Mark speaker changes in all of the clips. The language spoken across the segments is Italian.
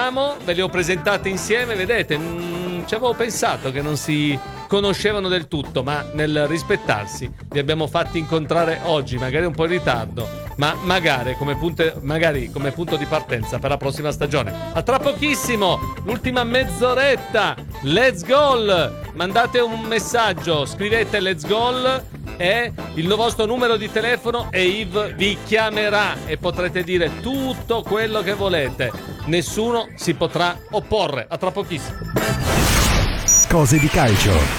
Speaker 1: abbiamo, ve le ho presentate insieme, vedete, ci avevo pensato che non si conoscevano del tutto, ma nel rispettarsi li abbiamo fatti incontrare oggi, magari un po' in ritardo, ma magari come punto di partenza per la prossima stagione. A tra pochissimo, l'ultima mezz'oretta, let's go! Mandate un messaggio, scrivete let's go e il vostro numero di telefono e Yves vi chiamerà e potrete dire tutto quello che volete. Nessuno si potrà opporre. A tra pochissimo.
Speaker 2: Cose di calcio.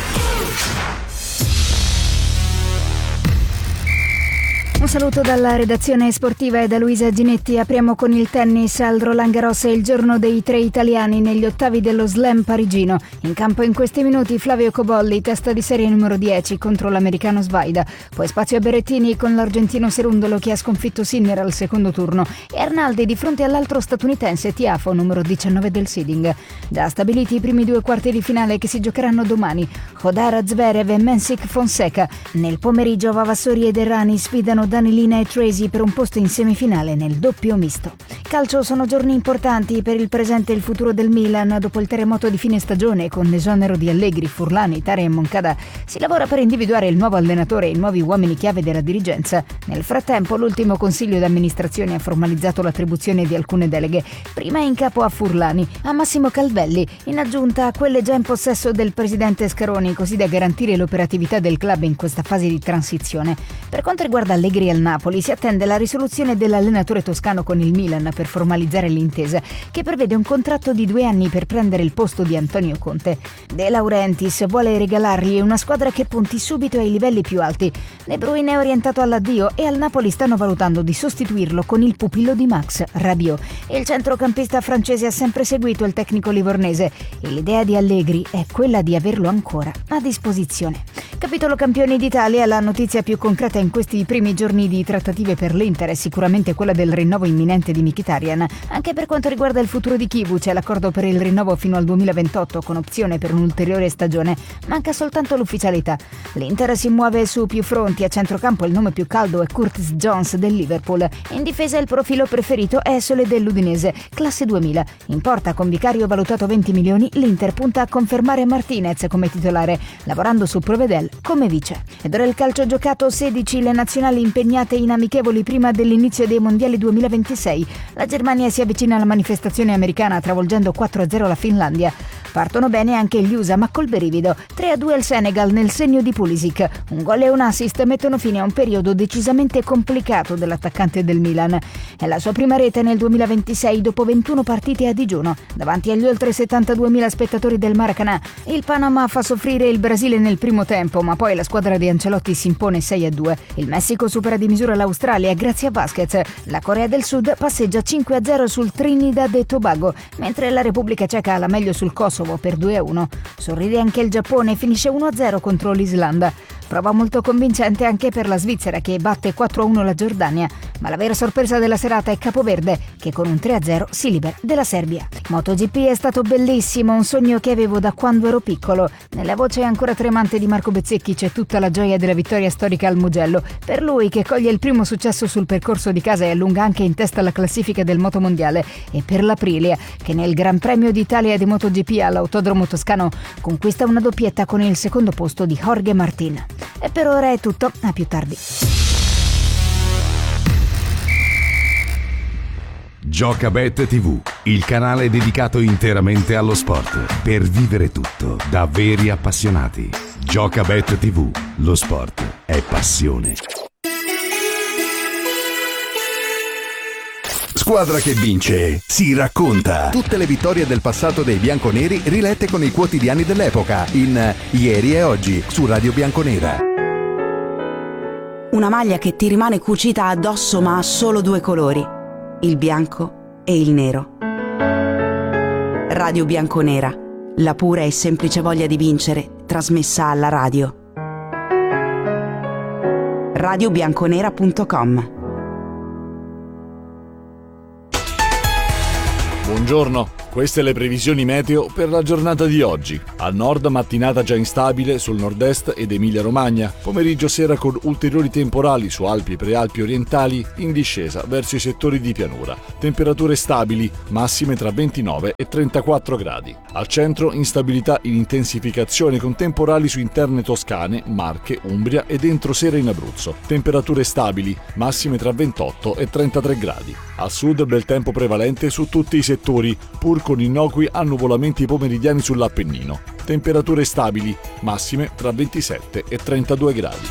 Speaker 3: Un saluto dalla redazione sportiva e da Luisa Ginetti. Apriamo con il tennis. Al Roland Garros è il giorno dei 3 italiani negli ottavi dello slam parigino. In campo in questi minuti Flavio Cobolli, testa di serie numero 10 contro l'americano Svaida. Poi spazio a Berrettini con l'argentino Serundolo che ha sconfitto Sinner al secondo turno e Arnaldi di fronte all'altro statunitense Tiafo, numero 19 del seeding. Già stabiliti i primi 2 quarti di finale che si giocheranno domani. Hodara, Zverev e Mensik Fonseca. Nel pomeriggio Vavassori ed Errani sfidano Danilina e Tracy per un posto in semifinale nel doppio misto. Calcio, sono giorni importanti per il presente e il futuro del Milan. Dopo il terremoto di fine stagione con l'esonero di Allegri, Furlani, Tare e Moncada, si lavora per individuare il nuovo allenatore e i nuovi uomini chiave della dirigenza. Nel frattempo l'ultimo consiglio d'amministrazione ha formalizzato l'attribuzione di alcune deleghe, prima in capo a Furlani, a Massimo Calvelli, in aggiunta a quelle già in possesso del presidente Scaroni, così da garantire l'operatività del club in questa fase di transizione. Per quanto riguarda Allegri al Napoli, si attende la risoluzione dell'allenatore toscano con il Milan per formalizzare l'intesa, che prevede un contratto di 2 anni per prendere il posto di Antonio Conte. De Laurentiis vuole regalargli una squadra che punti subito ai livelli più alti. De Bruyne è orientato all'addio e al Napoli stanno valutando di sostituirlo con il pupillo di Max, Rabiot. Il centrocampista francese ha sempre seguito il tecnico livornese e l'idea di Allegri è quella di averlo ancora a disposizione. Capitolo campioni d'Italia, la notizia più concreta in questi primi giorni di trattative per l'Inter è sicuramente quella del rinnovo imminente di Mkhitaryan. Anche per quanto riguarda il futuro di Kivu c'è l'accordo per il rinnovo fino al 2028 con opzione per un'ulteriore stagione. Manca soltanto l'ufficialità. L'Inter si muove su più fronti. A centrocampo il nome più caldo è Curtis Jones del Liverpool. In difesa il profilo preferito è Sole dell'Udinese, classe 2000. In porta, con Vicario valutato 20 milioni, l'Inter punta a confermare Martinez come titolare, lavorando su Provedel come vice. Ed ora il calcio giocato, 16 le nazionali impegnate in amichevoli prima dell'inizio dei mondiali 2026. La Germania si avvicina alla manifestazione americana travolgendo 4-0 la Finlandia. Partono bene anche gli USA, ma col berivido. 3-2 al Senegal nel segno di Pulisic. Un gol e un assist mettono fine a un periodo decisamente complicato dell'attaccante del Milan. È la sua prima rete nel 2026 dopo 21 partite a digiuno. Davanti agli oltre 72.000 spettatori del Maracanã, il Panama fa soffrire il Brasile nel primo tempo, ma poi la squadra di Ancelotti si impone 6-2. Il Messico supera di misura l'Australia grazie a Vasquez. La Corea del Sud passeggia 5-0 sul Trinidad e Tobago, mentre la Repubblica Ceca ha la meglio sul Kosovo per 2-1. Sorride anche il Giappone, finisce 1-0 contro l'Islanda. Prova molto convincente anche per la Svizzera che batte 4-1 la Giordania, ma la vera sorpresa della serata è Capoverde che con un 3-0 si libera della Serbia. MotoGP è stato bellissimo, un sogno che avevo da quando ero piccolo. Nella voce ancora tremante di Marco Bezzecchi c'è tutta la gioia della vittoria storica al Mugello. Per lui che coglie il primo successo sul percorso di casa e allunga anche in testa la classifica del motomondiale, e per l'Aprilia che nel Gran Premio d'Italia di MotoGP all'Autodromo Toscano conquista una doppietta con il secondo posto di Jorge Martin. E per ora è tutto, a più tardi.
Speaker 2: Giocabet TV, il canale dedicato interamente allo sport, per vivere tutto da veri appassionati. Giocabet TV, lo sport è passione. Squadra che vince si racconta. Tutte le vittorie del passato dei bianconeri rilette con i quotidiani dell'epoca in Ieri e Oggi su Radio Bianconera.
Speaker 4: Una maglia che ti rimane cucita addosso ma ha solo 2 colori, il bianco e il nero. Radio Bianconera, la pura e semplice voglia di vincere trasmessa alla radio. radiobianconera.com.
Speaker 5: Buongiorno, Queste le previsioni meteo per la giornata di oggi. Al nord mattinata già instabile sul nord-est ed Emilia-Romagna, pomeriggio sera con ulteriori temporali su Alpi e Prealpi orientali in discesa verso i settori di pianura. Temperature stabili, massime tra 29 e 34 gradi. Al centro instabilità in intensificazione con temporali su interne toscane, Marche, Umbria ed entro sera in Abruzzo. Temperature stabili, massime tra 28 e 33 gradi. Al sud bel tempo prevalente su tutti i settori, pur con innocui annuvolamenti pomeridiani sull'Appennino. Temperature stabili, massime tra 27 e 32 gradi.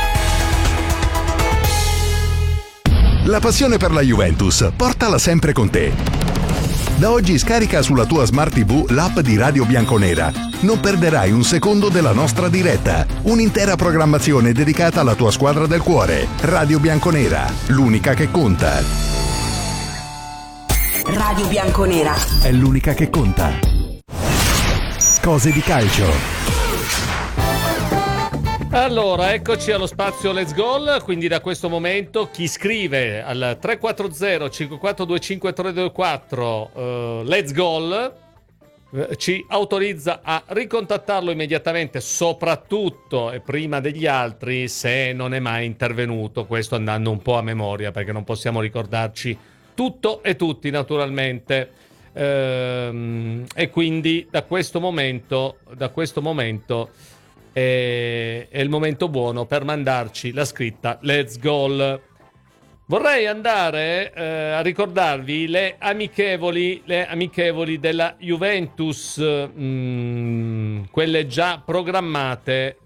Speaker 2: La passione per la Juventus, portala sempre con te. Da oggi scarica sulla tua Smart TV l'app di Radio Bianconera. Non perderai un secondo della nostra diretta. Un'intera programmazione dedicata alla tua squadra del cuore. Radio Bianconera, l'unica che conta.
Speaker 4: Radio Bianconera
Speaker 2: È l'unica che conta. Cose di calcio.
Speaker 1: Allora, eccoci allo spazio Let's Goal, quindi da questo momento chi scrive al 340 5425 324 Let's Goal ci autorizza a ricontattarlo immediatamente, soprattutto e prima degli altri se non è mai intervenuto, questo andando un po' a memoria perché non possiamo ricordarci tutto e tutti naturalmente, e quindi da questo momento è il momento buono per mandarci la scritta Let's Goal. Vorrei andare a ricordarvi le amichevoli della Juventus, quelle già programmate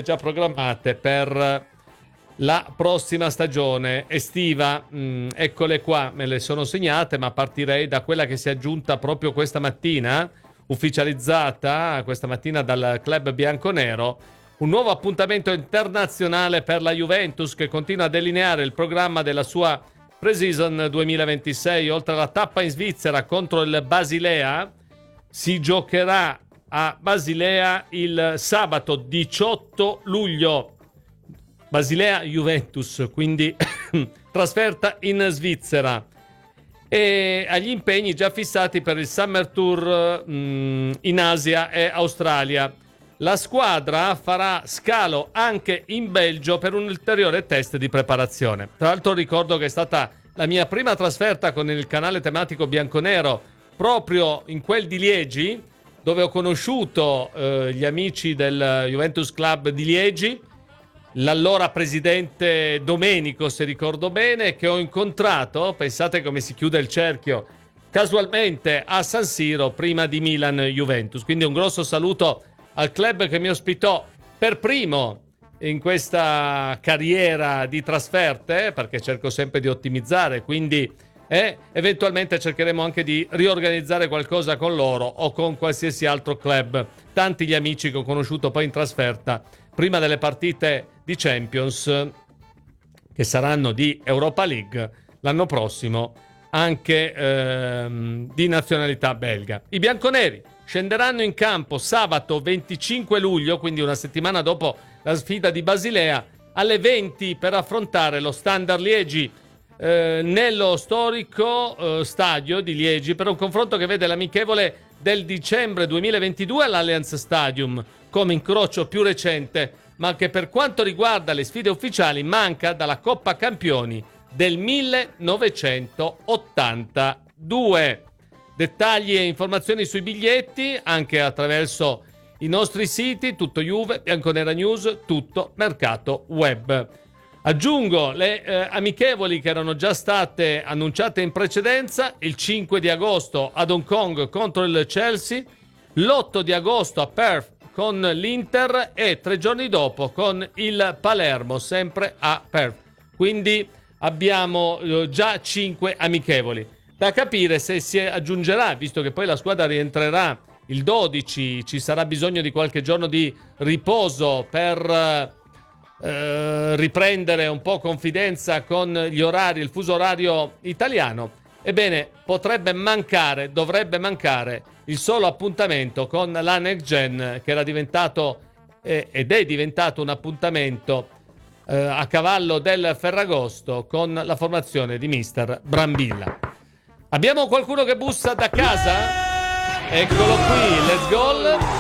Speaker 1: per la prossima stagione estiva. Eccole qua, me le sono segnate, ma partirei da quella che si è aggiunta proprio questa mattina, ufficializzata questa mattina dal club bianconero. Un nuovo appuntamento internazionale per la Juventus che continua a delineare il programma della sua pre-season 2026. Oltre alla tappa in Svizzera contro il Basilea, si giocherà a Basilea il sabato 18 luglio. Basilea-Juventus, quindi trasferta in Svizzera. E agli impegni già fissati per il Summer Tour in Asia e Australia. La squadra farà scalo anche in Belgio per un ulteriore test di preparazione. Tra l'altro ricordo che è stata la mia prima trasferta con il canale tematico bianconero proprio in quel di Liegi, dove ho conosciuto gli amici del Juventus Club di Liegi, l'allora presidente Domenico, se ricordo bene, che ho incontrato, pensate come si chiude il cerchio, casualmente a San Siro prima di Milan-Juventus. Quindi un grosso saluto al club che mi ospitò per primo in questa carriera di trasferte, perché cerco sempre di ottimizzare, quindi eventualmente cercheremo anche di riorganizzare qualcosa con loro o con qualsiasi altro club. Tanti gli amici che ho conosciuto poi in trasferta prima delle partite di Champions, che saranno di Europa League l'anno prossimo, anche di nazionalità belga. I bianconeri scenderanno in campo sabato 25 luglio, quindi una settimana dopo la sfida di Basilea, alle 20 per affrontare lo Standard Liegi nello storico stadio di Liegi, per un confronto che vede l'amichevole del dicembre 2022 all'Allianz Stadium come incrocio più recente, ma che per quanto riguarda le sfide ufficiali manca dalla Coppa Campioni del 1982. Dettagli e informazioni sui biglietti anche attraverso i nostri siti, tutto Juve, Bianconera News, tutto Mercato Web. Aggiungo le amichevoli che erano già state annunciate in precedenza: il 5 di agosto ad Hong Kong contro il Chelsea, l'8 di agosto a Perth con l'Inter e 3 giorni dopo con il Palermo, sempre a Perth. Quindi abbiamo già 5 amichevoli. Da capire se si aggiungerà, visto che poi la squadra rientrerà il 12, ci sarà bisogno di qualche giorno di riposo per riprendere un po' confidenza con gli orari, il fuso orario italiano. Ebbene, dovrebbe mancare il solo appuntamento con la Next Gen, che era diventato ed è diventato un appuntamento a cavallo del Ferragosto con la formazione di mister Brambilla. Abbiamo qualcuno che bussa da casa? Eccolo qui, let's go.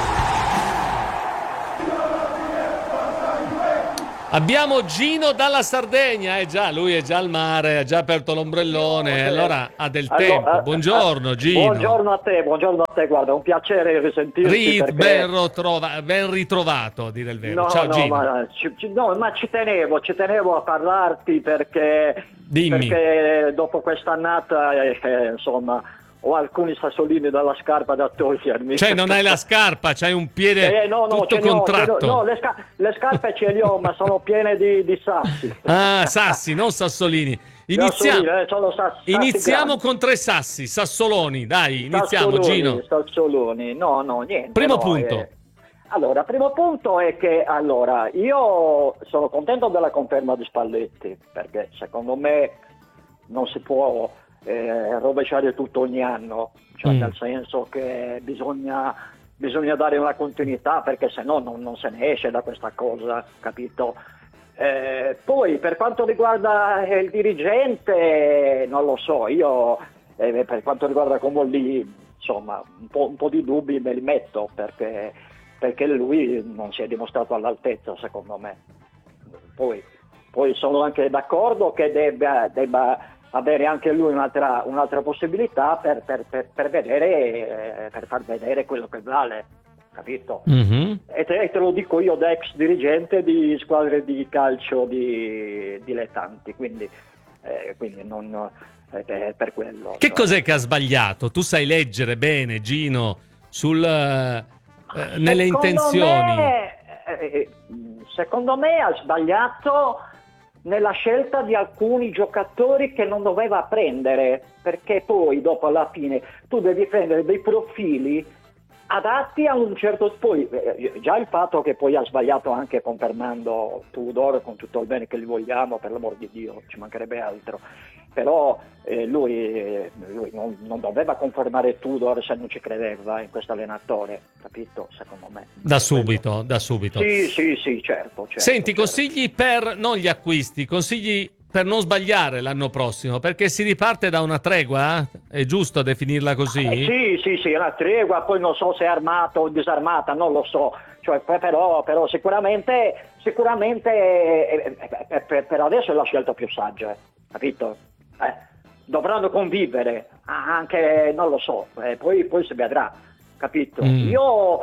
Speaker 1: Abbiamo Gino dalla Sardegna, già, lui è già al mare, ha già aperto l'ombrellone, allora ha del tempo. Buongiorno Gino.
Speaker 6: Buongiorno a te, guarda, è un piacere risentirti.
Speaker 1: Ben ritrovato, a dire il vero.
Speaker 6: No,
Speaker 1: Ciao Gino.
Speaker 6: Ma ci tenevo a parlarti perché dopo quest'annata, insomma, ho alcuni sassolini dalla scarpa da togliermi.
Speaker 1: Cioè non hai la scarpa, c'hai un piede tutto contratto.
Speaker 6: No, le scarpe ce li ho, ma sono piene di sassi.
Speaker 1: Ah, sassi, non sassolini. Iniziamo con 3 sassi, sassoloni, dai, iniziamo Gino.
Speaker 6: Sassoloni, no, niente.
Speaker 1: Primo punto.
Speaker 6: Allora, primo punto è che io sono contento della conferma di Spalletti, perché secondo me non si può rovesciare tutto ogni anno, cioè nel senso che bisogna dare una continuità, perché se no non se ne esce da questa cosa, capito? Poi per quanto riguarda il dirigente, non lo so, io per quanto riguarda Comolli, insomma, un po' di dubbi me li metto, perché lui non si è dimostrato all'altezza, secondo me. Poi sono anche d'accordo che debba avere anche lui un'altra possibilità per vedere, per far vedere quello che vale, capito? Mm-hmm. E te lo dico io da ex dirigente di squadre di calcio dilettanti, quindi non per quello.
Speaker 1: Che cos'è che ha sbagliato? Tu sai leggere bene, Gino, nelle intenzioni.
Speaker 6: Secondo me ha sbagliato nella scelta di alcuni giocatori che non doveva prendere, perché poi dopo alla fine tu devi prendere dei profili adatti a un certo... Poi già il fatto che poi ha sbagliato anche confermando Tudor, con tutto il bene che gli vogliamo, per l'amor di Dio, ci mancherebbe altro, però lui non doveva confermare Tudor se non ci credeva in questo allenatore, capito? Secondo me.
Speaker 1: Da subito.
Speaker 6: Sì, certo.
Speaker 1: Senti, consigli per non gli acquisti, consigli per non sbagliare l'anno prossimo, perché si riparte da una tregua, È giusto definirla così?
Speaker 6: Sì, una tregua, poi non so se è armata o disarmata, non lo so, cioè, però sicuramente per adesso è la scelta più saggia, capito? Dovranno convivere, anche, non lo so, poi si vedrà, capito? Io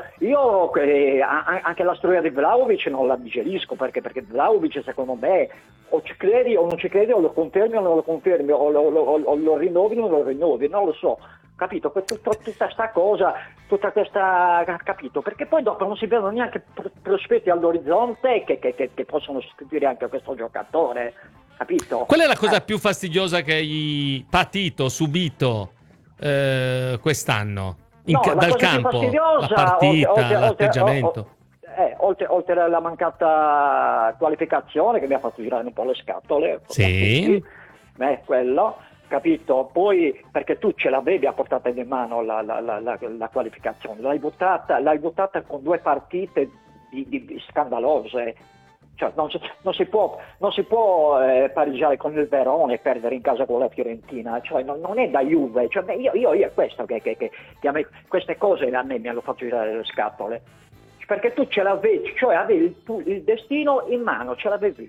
Speaker 6: anche la storia di Vlahovic non la digerisco, perché Vlahovic secondo me o ci credi o non ci credi, o lo confermi o non lo confermi, o lo rinnovi o non lo rinnovi, non lo so, capito? Tutta questa cosa, tutta questa, capito? Perché poi dopo non si vedono neanche prospetti all'orizzonte che possono sostituire anche questo giocatore, capito?
Speaker 1: Qual è la cosa più fastidiosa che hai subito quest'anno? Dal campo, la partita, l'atteggiamento.
Speaker 6: Oltre alla mancata qualificazione che mi ha fatto girare un po' le scatole,
Speaker 1: sì,
Speaker 6: quello, capito? Poi perché tu ce l'avevi a portata di mano la qualificazione, l'hai buttata con 2 partite di scandalose, cioè non si può pareggiare con il Verona e perdere in casa con la Fiorentina, cioè non è da Juve, cioè io è questo che a me, queste cose a me mi hanno fatto girare le scatole, perché tu ce l'avevi, cioè avevi il destino in mano, ce l'avevi,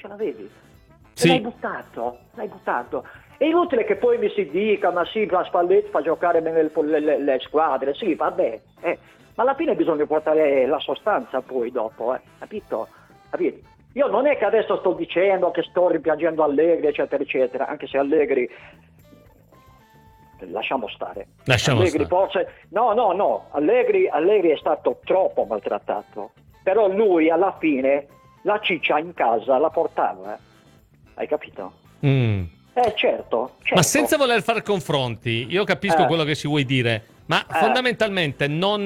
Speaker 1: sì.
Speaker 6: L'hai buttato. È inutile che poi mi si dica, ma sì, Spalletti fa giocare bene le squadre, sì, vabbè, ma alla fine bisogna portare la sostanza poi dopo, capito? Io non è che adesso sto dicendo che sto rimpiangendo Allegri, eccetera, eccetera, anche se Allegri lasciamo stare. Forse no, Allegri è stato troppo maltrattato, però lui alla fine la ciccia in casa la portava, hai capito? Certo.
Speaker 1: Ma senza voler fare confronti, io capisco quello che ci vuoi dire, ma fondamentalmente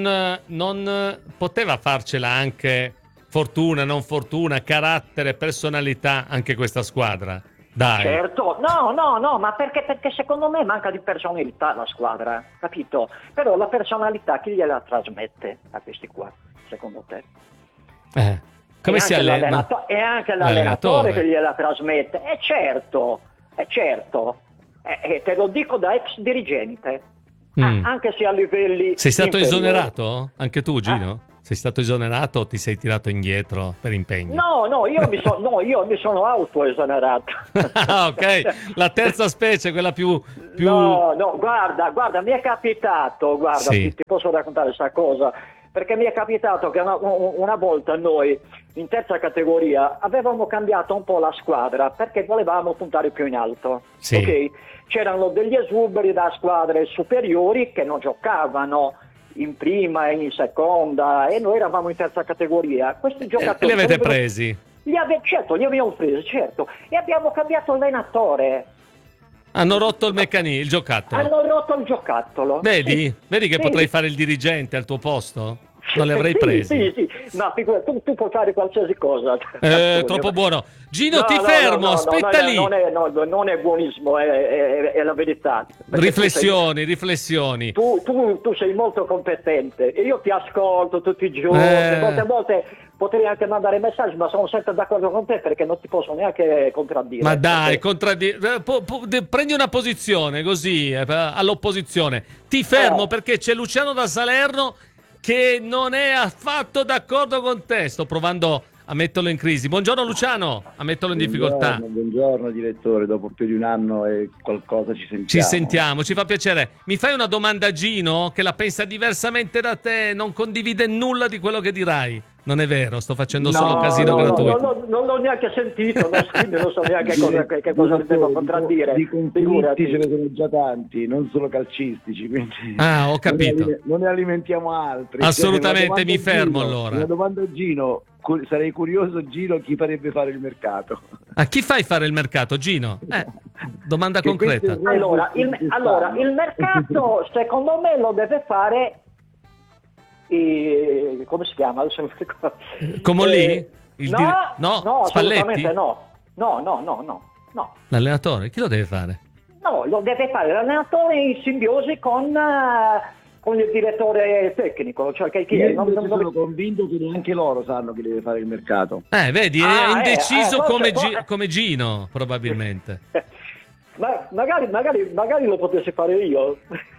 Speaker 1: non poteva farcela anche fortuna, non fortuna, carattere, personalità, anche questa squadra? Dai.
Speaker 6: Certo, no, ma perché secondo me manca di personalità la squadra, capito? Però la personalità chi gliela trasmette a questi qua, secondo te?
Speaker 1: Come si allena?
Speaker 6: È anche l'allenatore che gliela trasmette, certo. Te lo dico da ex dirigente, anche se a livelli
Speaker 1: Sei stato
Speaker 6: inferiori.
Speaker 1: esonerato? Anche tu, Gino? Sei stato esonerato o ti sei tirato indietro per impegni?
Speaker 6: No, io mi sono autoesonerato.
Speaker 1: Ah, ok, la terza specie, quella più...
Speaker 6: No, guarda, mi è capitato,
Speaker 1: Sì.
Speaker 6: ti posso raccontare questa cosa, perché mi è capitato che una volta noi in terza categoria avevamo cambiato un po' la squadra perché volevamo puntare più in alto.
Speaker 1: Sì.
Speaker 6: Ok? C'erano degli esuberi da squadre superiori che non giocavano in prima e in seconda e noi eravamo in terza categoria. Questi giocatori
Speaker 1: Li avete presi?
Speaker 6: li abbiamo presi, certo, e abbiamo cambiato allenatore.
Speaker 1: Hanno rotto il meccanismo, il giocattolo.
Speaker 6: Hanno rotto il giocattolo.
Speaker 1: Vedi?
Speaker 6: Sì.
Speaker 1: Vedi che
Speaker 6: Sì.
Speaker 1: potrei fare il dirigente al tuo posto? Non li avrei presi.
Speaker 6: Sì. Ma tu puoi fare qualsiasi cosa.
Speaker 1: Troppo buono. Gino, ti fermo,
Speaker 6: no,
Speaker 1: aspetta lì.
Speaker 6: Non è buonismo, è la verità. Perché
Speaker 1: Riflessioni.
Speaker 6: Tu sei molto competente e io ti ascolto tutti i giorni. Molte volte potrei anche mandare messaggi, ma sono sempre d'accordo con te perché non ti posso neanche contraddire.
Speaker 1: Ma dai,
Speaker 6: Perché-
Speaker 1: prendi una posizione così, all'opposizione. Ti fermo perché c'è Luciano da Salerno che non è affatto d'accordo con te. Sto provando a metterlo in crisi. Buongiorno Luciano, a metterlo in difficoltà.
Speaker 7: Buongiorno direttore, dopo più di un anno e qualcosa ci sentiamo.
Speaker 1: Ci sentiamo, ci fa piacere. Mi fai una domanda, Gino, che la pensa diversamente da te, non condivide nulla di quello che dirai. Non è vero, sto facendo solo casino gratuito.
Speaker 6: Non l'ho neanche sentito, non so neanche che cosa devo contraddire.
Speaker 7: Di conflitti
Speaker 6: Figurati.
Speaker 7: ce ne sono già tanti, non solo calcistici, quindi
Speaker 1: Ah, ho capito.
Speaker 7: non ne alimentiamo altri.
Speaker 1: Assolutamente,
Speaker 7: Cioè,
Speaker 1: mi fermo
Speaker 7: Gino,
Speaker 1: allora.
Speaker 7: Una domanda a Gino, sarei curioso Gino chi farebbe fare il mercato.
Speaker 1: A chi fai fare il mercato, Gino? Domanda
Speaker 7: Che
Speaker 1: concreta.
Speaker 7: questo-
Speaker 6: Allora, il mercato secondo me lo deve fare come si chiama? Adesso non mi ricordo.
Speaker 1: Comolli?
Speaker 6: No,
Speaker 1: Spalletti?
Speaker 6: assolutamente no.
Speaker 1: L'allenatore? Chi lo deve fare?
Speaker 6: No, lo deve fare l'allenatore in simbiosi con il direttore tecnico, cioè chi è?
Speaker 7: Io invece sono convinto che neanche loro sanno chi deve fare il mercato.
Speaker 1: Vedi, è indeciso
Speaker 6: forse-
Speaker 1: come Gino, probabilmente.
Speaker 6: Ma magari lo potessi fare io.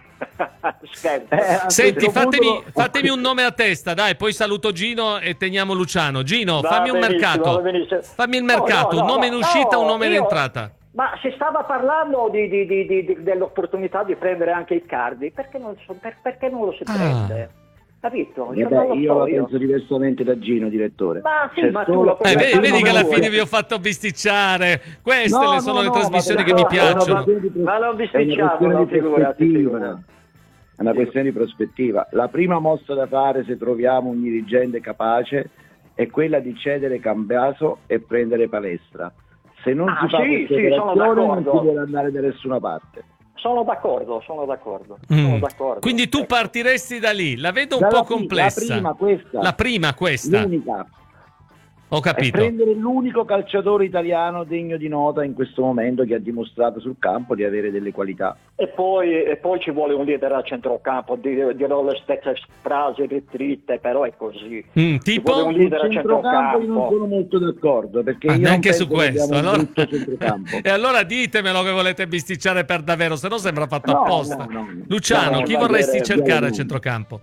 Speaker 6: Scherzo.
Speaker 1: Senti,
Speaker 7: questo punto
Speaker 1: fatemi un nome a testa, dai, poi saluto Gino e teniamo Luciano. Gino,
Speaker 6: Va
Speaker 1: fammi un
Speaker 6: benissimo,
Speaker 1: mercato.
Speaker 6: va benissimo.
Speaker 1: Fammi il mercato, un nome in uscita, un nome in entrata.
Speaker 6: Ma si stava parlando dell'opportunità di prendere anche Icardi, perché non lo si prende? Capito? Cioè, non lo
Speaker 7: Io
Speaker 6: so
Speaker 7: la penso diversamente da Gino, direttore.
Speaker 6: Ma sì,
Speaker 7: C'è
Speaker 6: ma
Speaker 7: solo-
Speaker 6: tu lo puoi fare
Speaker 1: Vedi che alla
Speaker 6: come
Speaker 1: fine
Speaker 6: vuoi.
Speaker 1: vi ho fatto bisticciare. Queste
Speaker 7: No,
Speaker 1: sono le
Speaker 7: no,
Speaker 1: trasmissioni
Speaker 7: ma
Speaker 1: che mi
Speaker 7: è una
Speaker 1: piacciono.
Speaker 7: questione di
Speaker 6: Ma non bisticciamo,
Speaker 7: è una questione
Speaker 6: no,
Speaker 7: di
Speaker 6: figurati.
Speaker 7: prospettiva. È una questione di prospettiva. La prima mossa da fare se troviamo un dirigente capace è quella di cedere Cambiaso e prendere Palestra. Se non si fa questa
Speaker 6: sono
Speaker 7: operazione non
Speaker 6: d'accordo.
Speaker 7: si vuole andare da nessuna parte.
Speaker 6: Sono d'accordo. Sono d'accordo.
Speaker 1: Quindi tu partiresti da lì. La vedo un
Speaker 7: Dalla
Speaker 1: po' complessa.
Speaker 7: La prima questa. L'unica.
Speaker 1: Ho
Speaker 7: È
Speaker 1: capito.
Speaker 7: prendere l'unico calciatore italiano degno di nota in questo momento che ha dimostrato sul campo di avere delle qualità.
Speaker 6: E poi ci vuole un leader a centrocampo, dirò le stesse frasi ritrite, però è così. Ci
Speaker 1: Tipo?
Speaker 6: vuole un leader a
Speaker 7: Sul centrocampo io non
Speaker 6: centrocampo.
Speaker 7: sono molto d'accordo perché io non
Speaker 1: Neanche
Speaker 7: penso
Speaker 1: su
Speaker 7: che
Speaker 1: questo.
Speaker 7: abbiamo un
Speaker 1: Allora...
Speaker 7: brutto centrocampo.
Speaker 1: E allora ditemelo che volete bisticciare per davvero, se no sembra fatto
Speaker 7: No,
Speaker 1: apposta.
Speaker 7: no.
Speaker 1: Luciano,
Speaker 6: No,
Speaker 1: chi
Speaker 6: va
Speaker 1: vorresti
Speaker 6: bene,
Speaker 1: cercare
Speaker 7: no.
Speaker 1: a centrocampo?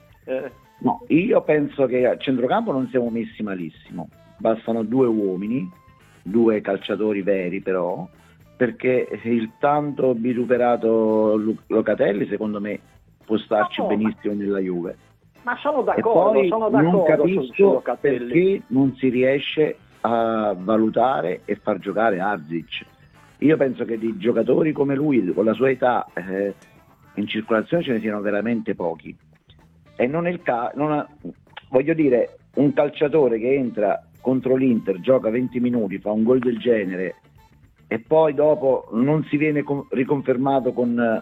Speaker 7: No, io penso che a centrocampo non siamo messi malissimo. Bastano 2 uomini, 2 calciatori veri però, perché il tanto vituperato Locatelli secondo me può starci benissimo nella Juve.
Speaker 6: Ma sono
Speaker 7: E
Speaker 6: d'accordo,
Speaker 7: poi
Speaker 6: sono
Speaker 7: non
Speaker 6: d'accordo su
Speaker 7: capisco
Speaker 6: Locatelli.
Speaker 7: perché non si riesce a valutare e far giocare Arzic. Io penso che di giocatori come lui, con la sua età, in circolazione ce ne siano veramente pochi. E non è il caso, voglio dire, un calciatore che entra contro l'Inter, gioca 20 minuti, fa un gol del genere e poi dopo non si viene riconfermato con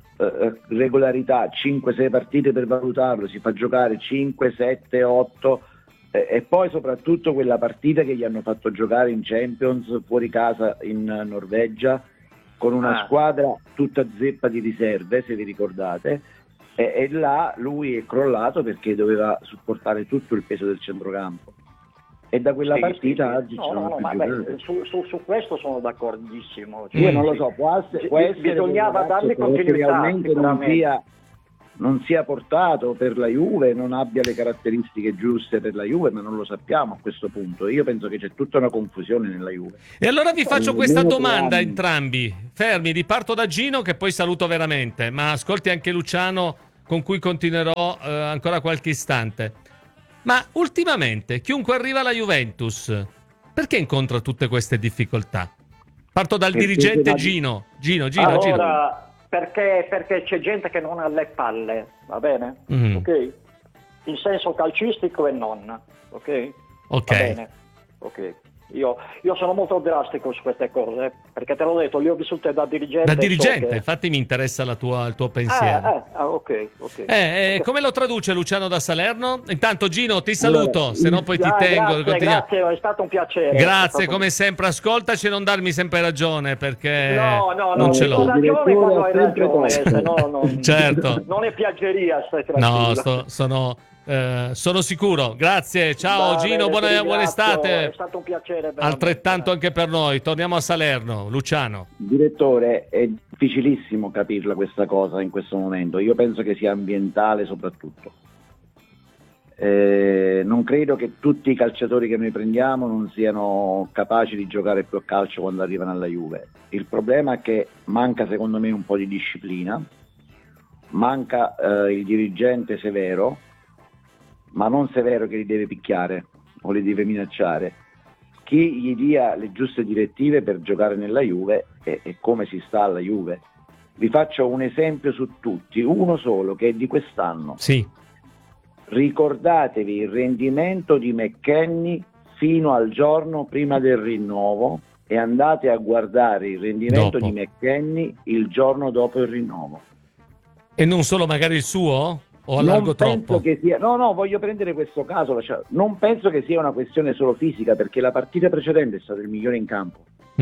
Speaker 7: regolarità 5-6 partite per valutarlo, si fa giocare 5, 7, 8 e poi soprattutto quella partita che gli hanno fatto giocare in Champions fuori casa in Norvegia con una squadra tutta zeppa di riserve, se vi ricordate, e là lui è crollato perché doveva supportare tutto il peso del centrocampo e da quella
Speaker 6: Sì,
Speaker 7: partita
Speaker 6: sì.
Speaker 7: Arzic non ha più giocato.
Speaker 6: Su questo sono d'accordissimo.
Speaker 7: Io non lo so, può essere
Speaker 6: bisognava
Speaker 7: che
Speaker 6: dargli continuità,
Speaker 7: realmente
Speaker 6: sicuramente.
Speaker 7: non sia portato per la Juve, non abbia le caratteristiche giuste per la Juve, ma non lo sappiamo a questo punto. Io penso che c'è tutta una confusione nella Juve.
Speaker 1: E allora vi faccio questa
Speaker 7: Almeno
Speaker 1: domanda
Speaker 7: 3 anni.
Speaker 1: entrambi. Fermi, riparto da Gino che poi saluto veramente, ma ascolti anche Luciano con cui continuerò ancora qualche istante. Ma ultimamente chiunque arriva alla Juventus, perché incontra tutte queste difficoltà? Parto dal
Speaker 7: Perché
Speaker 1: dirigente
Speaker 7: se
Speaker 1: Gino.
Speaker 6: Allora, perché c'è gente che non ha le palle, va bene?
Speaker 1: Mhm.
Speaker 6: Ok? In senso calcistico e non, ok?
Speaker 1: Ok.
Speaker 6: Va bene, ok. Io sono molto drastico su queste cose, perché te l'ho detto, li ho vissute da dirigente.
Speaker 1: Da dirigente,
Speaker 6: so che...
Speaker 1: infatti mi interessa il tuo pensiero.
Speaker 6: ok.
Speaker 1: Come lo traduce Luciano da Salerno? Intanto Gino ti saluto, se no poi ti tengo.
Speaker 6: Grazie, è stato un piacere.
Speaker 1: Grazie, come sempre, ascoltaci e non darmi sempre ragione perché
Speaker 6: No,
Speaker 1: non ce l'ho.
Speaker 6: Hai ragione quando hai ragione, se no
Speaker 1: Certo.
Speaker 6: non è piaggeria, stai tranquillo.
Speaker 1: No, sono sicuro. Grazie, ciao
Speaker 6: Va
Speaker 1: Gino,
Speaker 6: bene,
Speaker 1: buona estate.
Speaker 6: È stato un piacere. veramente.
Speaker 1: Altrettanto anche per noi. Torniamo a Salerno, Luciano.
Speaker 7: Direttore, è difficilissimo capirla questa cosa in questo momento. Io penso che sia ambientale soprattutto. Non credo che tutti i calciatori che noi prendiamo non siano capaci di giocare più a calcio quando arrivano alla Juve. Il problema è che manca secondo me un po' di disciplina, manca il dirigente severo, ma non severo che li deve picchiare o li deve minacciare. Chi gli dia le giuste direttive per giocare nella Juve e come si sta alla Juve. Vi faccio un esempio su tutti, uno solo che è di quest'anno.
Speaker 1: Sì.
Speaker 7: Ricordatevi il rendimento di McKennie fino al giorno prima del rinnovo e andate a guardare il rendimento
Speaker 1: Dopo.
Speaker 7: di McKennie il giorno dopo il rinnovo.
Speaker 1: E non solo magari il suo? O allargo
Speaker 7: Non penso
Speaker 1: troppo?
Speaker 7: che sia, no, voglio prendere questo caso, non penso che sia una questione solo fisica, perché la partita precedente è stato il migliore in campo.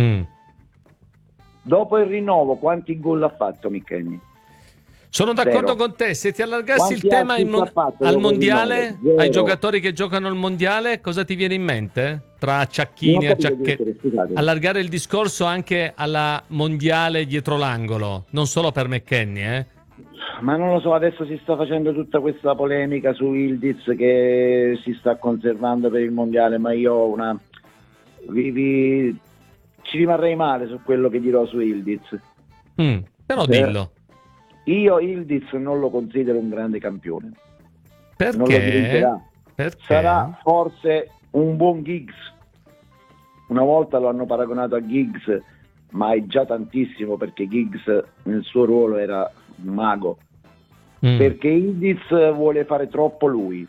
Speaker 7: Dopo il rinnovo quanti gol ha fatto McKennie?
Speaker 1: Sono d'accordo
Speaker 7: Zero.
Speaker 1: con te. Se ti allargassi
Speaker 7: Quanti
Speaker 1: il tema
Speaker 7: assist ha fatto
Speaker 1: al
Speaker 7: dopo il
Speaker 1: mondiale,
Speaker 7: rinnovo? Zero.
Speaker 1: ai giocatori che giocano al mondiale, cosa ti viene in mente? Tra Ciacchini
Speaker 7: Non
Speaker 1: e
Speaker 7: ho capito,
Speaker 1: Ciacchetti.
Speaker 7: direttore, scusate.
Speaker 1: Allargare il discorso anche alla mondiale dietro l'angolo, non solo per McKennie,
Speaker 7: Ma non lo so, adesso si sta facendo tutta questa polemica su Ildiz che si sta conservando per il mondiale, ma io ho una... ci rimarrei male su quello che dirò su Ildiz.
Speaker 1: Però dillo.
Speaker 7: Io Ildiz non lo considero un grande campione. Non lo
Speaker 1: Perché?
Speaker 7: diventerà.
Speaker 1: Perché?
Speaker 7: Sarà forse un buon Giggs. Una volta lo hanno paragonato a Giggs, ma è già tantissimo perché Giggs nel suo ruolo era un mago. Perché Ildiz vuole fare troppo lui.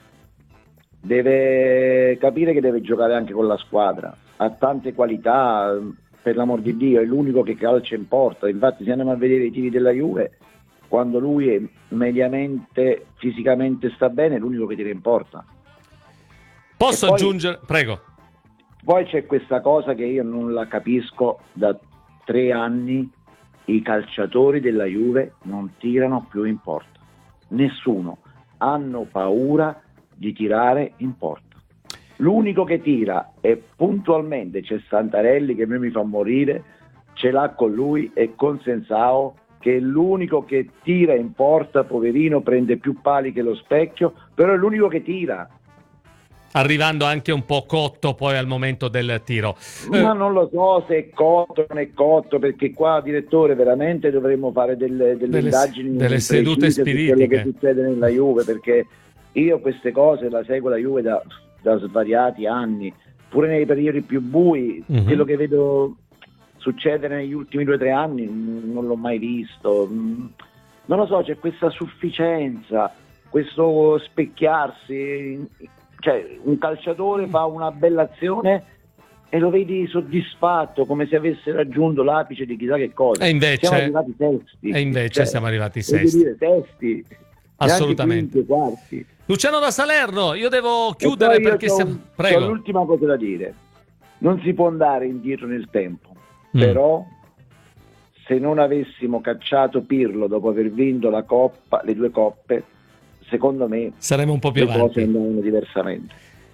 Speaker 7: Deve capire che deve giocare anche con la squadra. Ha tante qualità, per l'amor di Dio, è l'unico che calcia in porta. Infatti se andiamo a vedere i tiri della Juve, quando lui è mediamente, fisicamente sta bene, è l'unico che tira in porta.
Speaker 1: Posso
Speaker 7: E poi-
Speaker 1: aggiungere? Prego.
Speaker 7: Poi c'è questa cosa che io non la capisco da 3 anni, i calciatori della Juve non tirano più in porta. Nessuno. Hanno paura di tirare in porta. L'unico che tira e puntualmente c'è Santarelli che a me mi fa morire, ce l'ha con lui e con Sensao, che è l'unico che tira in porta, poverino, prende più pali che lo specchio, però è l'unico che tira.
Speaker 1: Arrivando anche un po' cotto poi al momento del tiro.
Speaker 7: Ma non lo so se è cotto o non è cotto, perché qua, direttore, veramente dovremmo fare delle indagini,
Speaker 1: delle sedute
Speaker 7: precise su quello
Speaker 1: spiritiche.
Speaker 7: che succede nella Juve, perché io queste cose la seguo la Juve da svariati anni, pure nei periodi più bui. Quello che vedo succedere negli ultimi 2 o 3 anni non l'ho mai visto. Non lo so, c'è questa sufficienza, questo specchiarsi. Cioè, un calciatore fa una bella azione e lo vedi soddisfatto, come se avesse raggiunto l'apice di chissà che cosa.
Speaker 1: E invece
Speaker 7: siamo arrivati sesti.
Speaker 1: E invece
Speaker 7: Cioè,
Speaker 1: siamo arrivati
Speaker 7: voglio
Speaker 1: sesti.
Speaker 7: dire, sesti.
Speaker 1: Assolutamente.
Speaker 7: Neanche quinti, quarti.
Speaker 1: Luciano da Salerno, io devo
Speaker 7: E
Speaker 1: chiudere
Speaker 7: poi io
Speaker 1: perché
Speaker 7: c'ho
Speaker 1: siamo...
Speaker 7: c'ho
Speaker 1: Prego.
Speaker 7: l'ultima cosa da dire. Non si può andare indietro nel tempo, però se non avessimo cacciato Pirlo dopo aver vinto la Coppa, le 2 coppe, secondo me
Speaker 1: Saremo un po' più
Speaker 7: le cose
Speaker 1: avanti.
Speaker 7: andavano diversamente.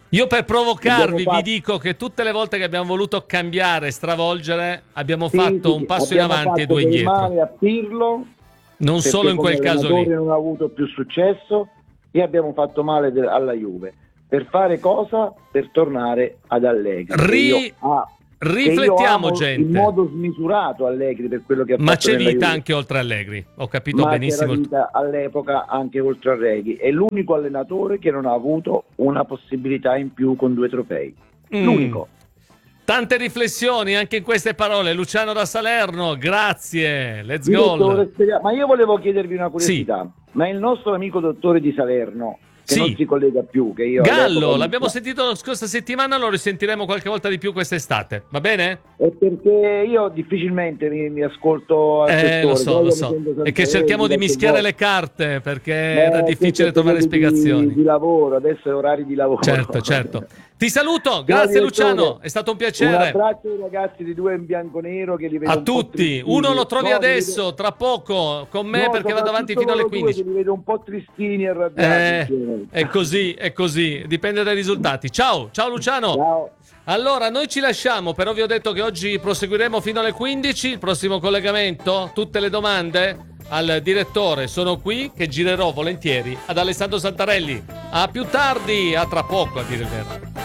Speaker 1: Io per provocarvi
Speaker 7: Abbiamo
Speaker 1: vi dico che tutte le volte che abbiamo voluto cambiare, stravolgere, abbiamo fatto un passo in avanti e due indietro.
Speaker 7: Male a Pirlo,
Speaker 1: Non solo in quel caso lì.
Speaker 7: Non ha avuto più successo e abbiamo fatto male alla Juve. Per fare cosa? Per tornare ad Allegri.
Speaker 1: Riflettiamo, gente.
Speaker 7: In modo smisurato Allegri per quello che ha
Speaker 1: Ma
Speaker 7: fatto.
Speaker 1: c'è
Speaker 7: nella
Speaker 1: vita
Speaker 7: Juve.
Speaker 1: anche oltre Allegri, ho capito
Speaker 7: Ma
Speaker 1: benissimo.
Speaker 7: c'era vita all'epoca anche oltre Allegri. È l'unico allenatore che non ha avuto una possibilità in più con 2 trofei. L'unico.
Speaker 1: Tante riflessioni anche in queste parole. Luciano da Salerno, grazie. Let's
Speaker 7: Direttore,
Speaker 1: go.
Speaker 7: ma io volevo chiedervi una curiosità. Ma il nostro amico dottore di Salerno, che
Speaker 1: Sì.
Speaker 7: non si collega più, che io
Speaker 1: Gallo, l'abbiamo sentito la scorsa settimana, lo risentiremo qualche volta di più quest'estate, va bene?
Speaker 7: È perché io difficilmente mi ascolto al settore,
Speaker 1: Lo so.
Speaker 7: mi sento
Speaker 1: E che
Speaker 7: sempre
Speaker 1: cerchiamo di
Speaker 7: qualche
Speaker 1: mischiare
Speaker 7: volta.
Speaker 1: le carte perché era difficile
Speaker 7: questo è
Speaker 1: trovare
Speaker 7: periodo
Speaker 1: spiegazioni.
Speaker 7: di lavoro, adesso è orari di lavoro.
Speaker 1: Certo. Ti saluto, grazie
Speaker 7: direttore.
Speaker 1: Luciano, è stato un
Speaker 7: Un
Speaker 1: piacere.
Speaker 7: abbraccio ai ragazzi di 2 in bianco nero che li vedo
Speaker 1: A
Speaker 7: un po'
Speaker 1: tutti,
Speaker 7: tristini.
Speaker 1: uno lo trovi
Speaker 7: No,
Speaker 1: adesso, tra poco, con me perché vado avanti fino alle 15.
Speaker 7: Li vedo un po' tristini e arrabbiati.
Speaker 1: È così, dipende dai risultati. Ciao Luciano.
Speaker 7: Ciao.
Speaker 1: Allora, noi ci lasciamo, però vi ho detto che oggi proseguiremo fino alle 15, il prossimo collegamento, tutte le domande al direttore sono qui, che girerò volentieri ad Alessandro Santarelli. A più tardi, a tra poco a dire il vero.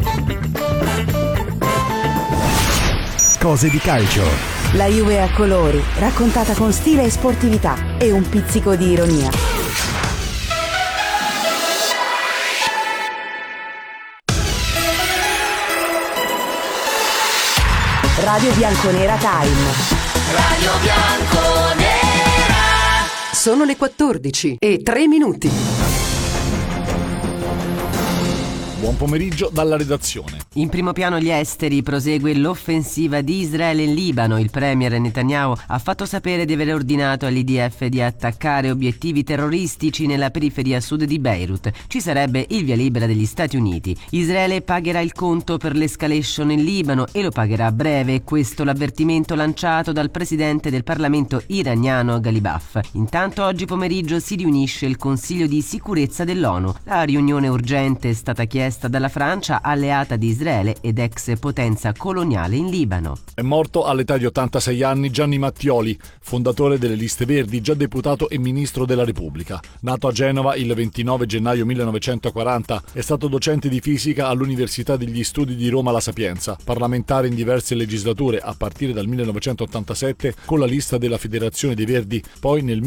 Speaker 2: Cose di calcio.
Speaker 4: La Juve a colori, raccontata con stile e sportività e un pizzico di ironia. Radio Bianconera Time.
Speaker 8: Radio Bianconera.
Speaker 9: Sono le 14:03.
Speaker 5: Buon pomeriggio dalla redazione.
Speaker 10: In primo piano gli esteri, prosegue l'offensiva di Israele in Libano. Il premier Netanyahu ha fatto sapere di aver ordinato all'IDF di attaccare obiettivi terroristici nella periferia sud di Beirut. Ci sarebbe il via libera degli Stati Uniti. Israele pagherà il conto per l'escalation in Libano e lo pagherà a breve. Questo l'avvertimento lanciato dal presidente del Parlamento iraniano Ghalibaf. Intanto oggi pomeriggio si riunisce il Consiglio di sicurezza dell'ONU. La riunione urgente è stata chiesta dalla Francia, alleata di Israele ed ex potenza coloniale in Libano.
Speaker 5: È morto all'età di 86 anni Gianni Mattioli, fondatore delle Liste Verdi, già deputato e ministro della Repubblica. Nato a Genova il 29 gennaio 1940, è stato docente di fisica all'Università degli Studi di Roma La Sapienza, parlamentare in diverse legislature a partire dal 1987 con la lista della Federazione dei Verdi, poi nel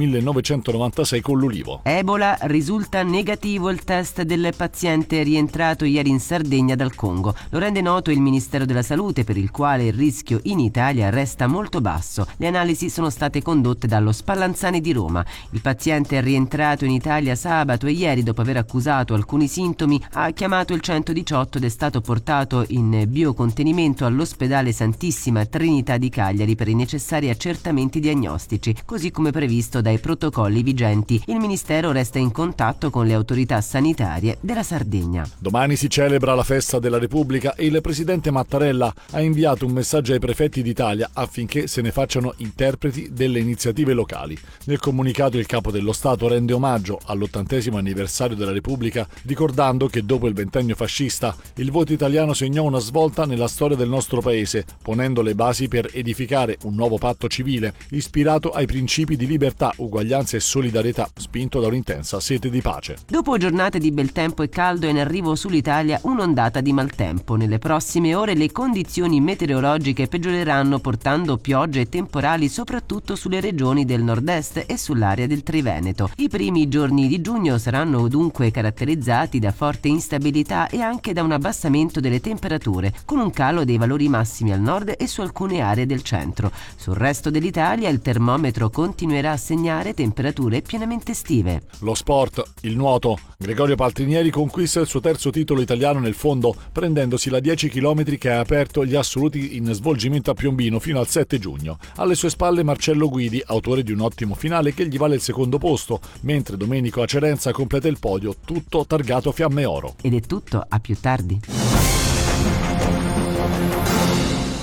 Speaker 5: 1996 con l'Ulivo.
Speaker 10: Ebola, risulta negativo il test del paziente rientrato ieri in Sardegna dal Congo. Lo rende noto il Ministero della Salute, per il quale il rischio in Italia resta molto basso. Le analisi sono state condotte dallo Spallanzani di Roma. Il paziente è rientrato in Italia sabato e ieri, dopo aver accusato alcuni sintomi, ha chiamato il 118 ed è stato portato in biocontenimento all'ospedale Santissima Trinità di Cagliari per i necessari accertamenti diagnostici, così come previsto dai protocolli vigenti. Il Ministero resta in contatto con le autorità sanitarie della Sardegna.
Speaker 5: Domani si celebra la festa della Repubblica e il presidente Mattarella ha inviato un messaggio ai prefetti d'Italia affinché se ne facciano interpreti delle iniziative locali. Nel comunicato il capo dello Stato rende omaggio all'80° anniversario della Repubblica, ricordando che dopo il ventennio fascista il voto italiano segnò una svolta nella storia del nostro paese, ponendo le basi per edificare un nuovo patto civile ispirato ai principi di libertà, uguaglianza e solidarietà, spinto da un'intensa sete di pace.
Speaker 10: Dopo giornate di bel tempo e caldo, è in arrivo sull'Italia un'ondata di maltempo. Nelle prossime ore le condizioni meteorologiche peggioreranno, portando piogge e temporali soprattutto sulle regioni del nord-est e sull'area del Triveneto. I primi giorni di giugno saranno dunque caratterizzati da forte instabilità e anche da un abbassamento delle temperature, con un calo dei valori massimi al nord e su alcune aree del centro. Sul resto dell'Italia il termometro continuerà a segnare temperature pienamente estive.
Speaker 5: Lo sport, il nuoto. Gregorio Paltrinieri conquista il suo terzo titolo italiano nel fondo, prendendosi la 10 km che ha aperto gli assoluti in svolgimento a Piombino fino al 7 giugno. Alle sue spalle Marcello Guidi, autore di un ottimo finale che gli vale il secondo posto, mentre Domenico Acerenza completa il podio, tutto targato Fiamme Oro.
Speaker 10: Ed è tutto, a più tardi.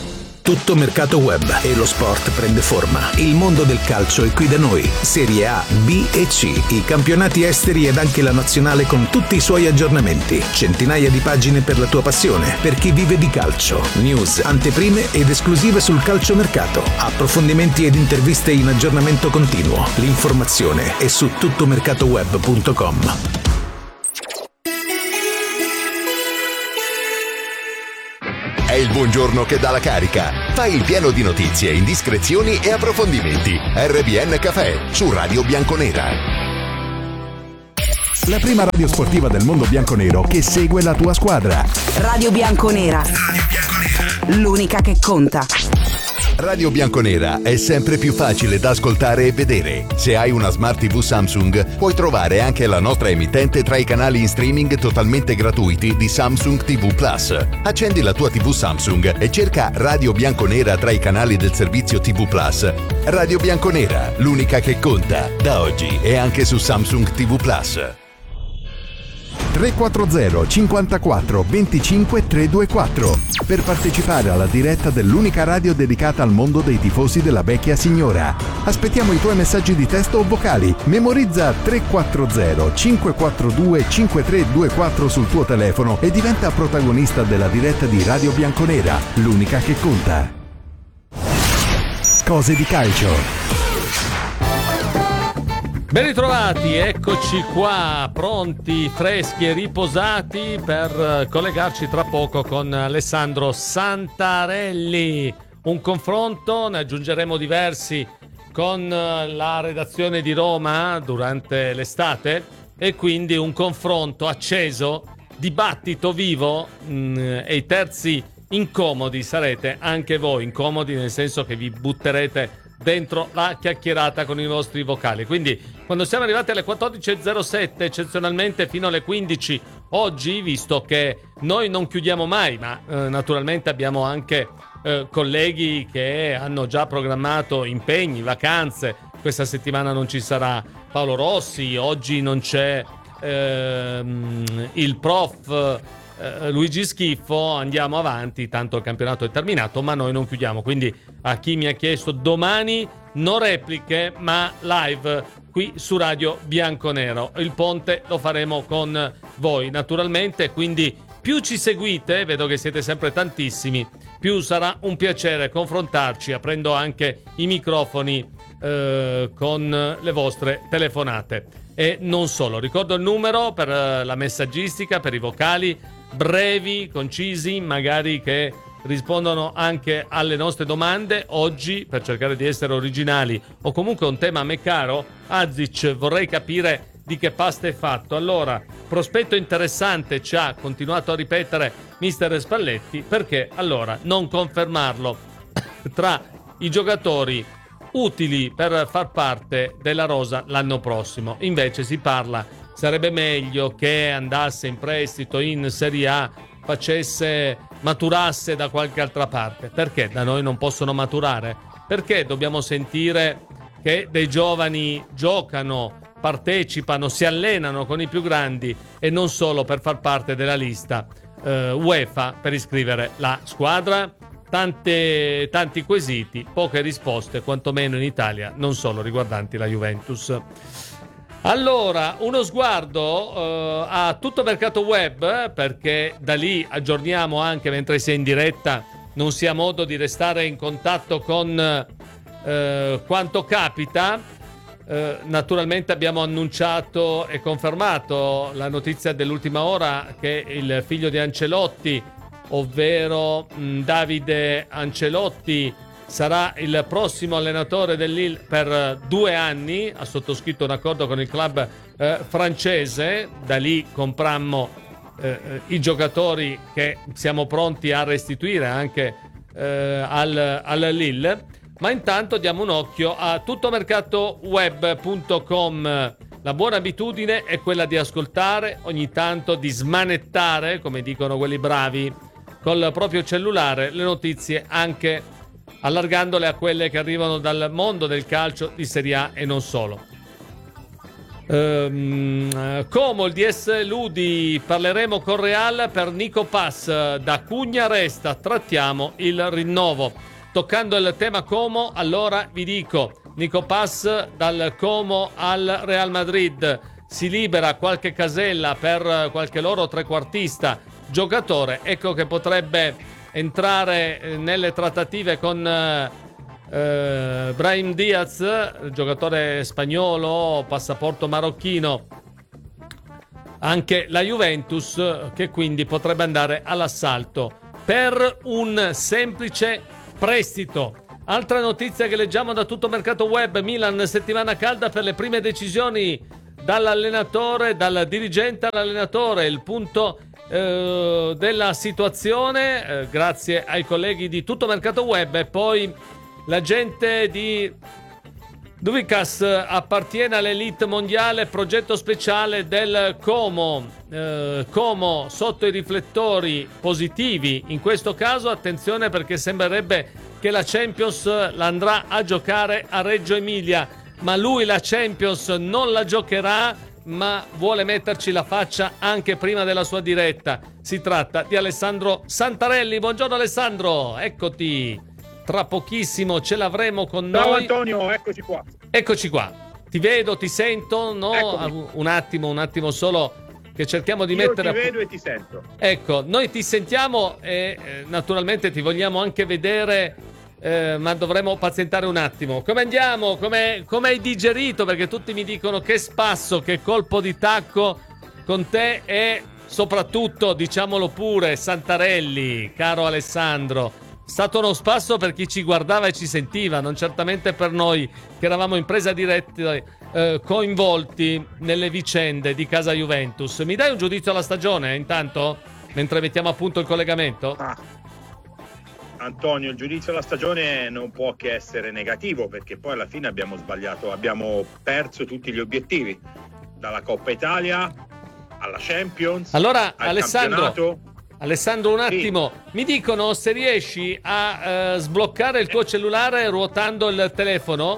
Speaker 11: Tutto Mercato Web e lo sport prende forma. Il mondo del calcio è qui da noi. Serie A, B e C, i campionati esteri ed anche la nazionale con tutti i suoi aggiornamenti. Centinaia di pagine per la tua passione, per chi vive di calcio. News, anteprime ed esclusive sul calciomercato. Approfondimenti ed interviste in aggiornamento continuo. L'informazione è su tuttomercatoweb.com.
Speaker 12: È il buongiorno che dà la carica. Fai il pieno di notizie, indiscrezioni e approfondimenti. RBN Café su Radio Bianconera.
Speaker 2: La prima radio sportiva del mondo bianconero che segue la tua squadra.
Speaker 4: Radio Bianconera. L'unica che conta.
Speaker 12: Radio Bianconera è sempre più facile da ascoltare e vedere. Se hai una Smart TV Samsung, puoi trovare anche la nostra emittente tra i canali in streaming totalmente gratuiti di Samsung TV Plus. Accendi la tua TV Samsung e cerca Radio Bianconera tra i canali del servizio TV Plus. Radio Bianconera, l'unica che conta. Da oggi è anche su Samsung TV Plus.
Speaker 2: 340 54 25 324 per partecipare alla diretta dell'unica radio dedicata al mondo dei tifosi della vecchia signora. Aspettiamo i tuoi messaggi di testo o vocali. Memorizza 340 542 5324 sul tuo telefono e diventa protagonista della diretta di Radio Bianconera, l'unica che conta. Cose di calcio.
Speaker 1: Ben ritrovati, eccoci qua, pronti, freschi e riposati per collegarci tra poco con Alessandro Santarelli. Un confronto, ne aggiungeremo diversi, con la redazione di Roma durante l'estate e quindi un confronto acceso, dibattito vivo e i terzi incomodi sarete anche voi, incomodi nel senso che vi butterete dentro la chiacchierata con i vostri vocali. Quindi quando siamo arrivati alle 14.07, eccezionalmente fino alle 15 oggi, visto che noi non chiudiamo mai, ma naturalmente abbiamo anche colleghi che hanno già programmato impegni, vacanze. Questa settimana non ci sarà Paolo Rossi, oggi non c'è il prof Luigi Schiffo, andiamo avanti, tanto il campionato è terminato, ma noi non chiudiamo. Quindi a chi mi ha chiesto, domani non repliche ma live qui su Radio Bianconero. Il ponte lo faremo con voi naturalmente, quindi più ci seguite, vedo che siete sempre tantissimi, più sarà un piacere confrontarci, aprendo anche i microfoni con le vostre telefonate. E non solo, ricordo il numero per la messaggistica, per i vocali brevi, concisi, magari che rispondono anche alle nostre domande. Oggi, per cercare di essere originali o comunque un tema a me caro, Azic, vorrei capire di che pasta è fatto. Allora, prospetto interessante ci ha continuato a ripetere mister Spalletti, perché allora non confermarlo tra i giocatori utili per far parte della rosa l'anno prossimo. Invece si parla, sarebbe meglio che andasse in prestito in Serie A, maturasse da qualche altra parte. Perché da noi non possono maturare? Perché dobbiamo sentire che dei giovani giocano, partecipano, si allenano con i più grandi e non solo per far parte della lista UEFA per iscrivere la squadra? Tanti quesiti, poche risposte, quantomeno in Italia, non solo riguardanti la Juventus. Allora, uno sguardo a tutto Mercato Web, perché da lì aggiorniamo anche mentre si è in diretta, non si ha modo di restare in contatto con quanto capita. Naturalmente abbiamo annunciato e confermato la notizia dell'ultima ora che il figlio di Ancelotti, ovvero Davide Ancelotti, sarà il prossimo allenatore del Lille per 2 anni. Ha sottoscritto un accordo con il club francese. Da lì comprammo i giocatori che siamo pronti a restituire anche al Lille. Ma intanto diamo un occhio a tuttomercatoweb.com. La buona abitudine è quella di ascoltare, ogni tanto di smanettare, come dicono quelli bravi, col proprio cellulare le notizie, anche allargandole a quelle che arrivano dal mondo del calcio di Serie A e non solo. Como il DS Ludi, parleremo con Real per Nico Pass. Da Cugna resta, trattiamo il rinnovo. toccando il tema Como, allora vi dico, Nico Pass dal Como al Real Madrid, si libera qualche casella per qualche loro trequartista giocatore, ecco che potrebbe entrare nelle trattative con Brahim Diaz, giocatore spagnolo, passaporto marocchino, anche la Juventus, che quindi potrebbe andare all'assalto per un semplice prestito. Altra notizia che leggiamo da tutto mercato web: Milan, settimana calda per le prime decisioni dall'allenatore, dal dirigente all'allenatore, il punto della situazione grazie ai colleghi di tutto mercato web. E poi l'agente di Duvikas appartiene all'elite mondiale, progetto speciale del Como. Como sotto i riflettori positivi in questo caso, attenzione perché sembrerebbe che la Champions la andrà a giocare a Reggio Emilia, ma lui la Champions non la giocherà, ma vuole metterci la faccia anche prima della sua diretta. Si tratta di Alessandro Santarelli. Buongiorno Alessandro, eccoti. Tra pochissimo ce l'avremo con noi.
Speaker 13: Ciao Antonio, eccoci qua.
Speaker 1: Eccoci qua. Ti vedo, ti sento, no?
Speaker 13: Eccomi.
Speaker 1: Un attimo solo che cerchiamo di
Speaker 13: Io
Speaker 1: mettere...
Speaker 13: ti vedo e ti sento.
Speaker 1: Ecco, noi ti sentiamo e naturalmente ti vogliamo anche vedere, ma dovremo pazientare un attimo. Come andiamo? Come hai digerito? Perché tutti mi dicono che spasso, che colpo di tacco con te e soprattutto, diciamolo pure, Santarelli, caro Alessandro. È stato uno spasso per chi ci guardava e ci sentiva, non certamente per noi che eravamo in presa diretta coinvolti nelle vicende di casa Juventus. Mi dai un giudizio alla stagione intanto, mentre mettiamo a punto il collegamento?
Speaker 13: Antonio, il giudizio alla stagione non può che essere negativo, perché poi alla fine abbiamo sbagliato, abbiamo perso tutti gli obiettivi, dalla Coppa Italia alla Champions,
Speaker 1: allora,
Speaker 13: al campionato.
Speaker 1: Alessandro, un attimo, sì. Mi dicono se riesci a sbloccare il tuo cellulare ruotando il telefono,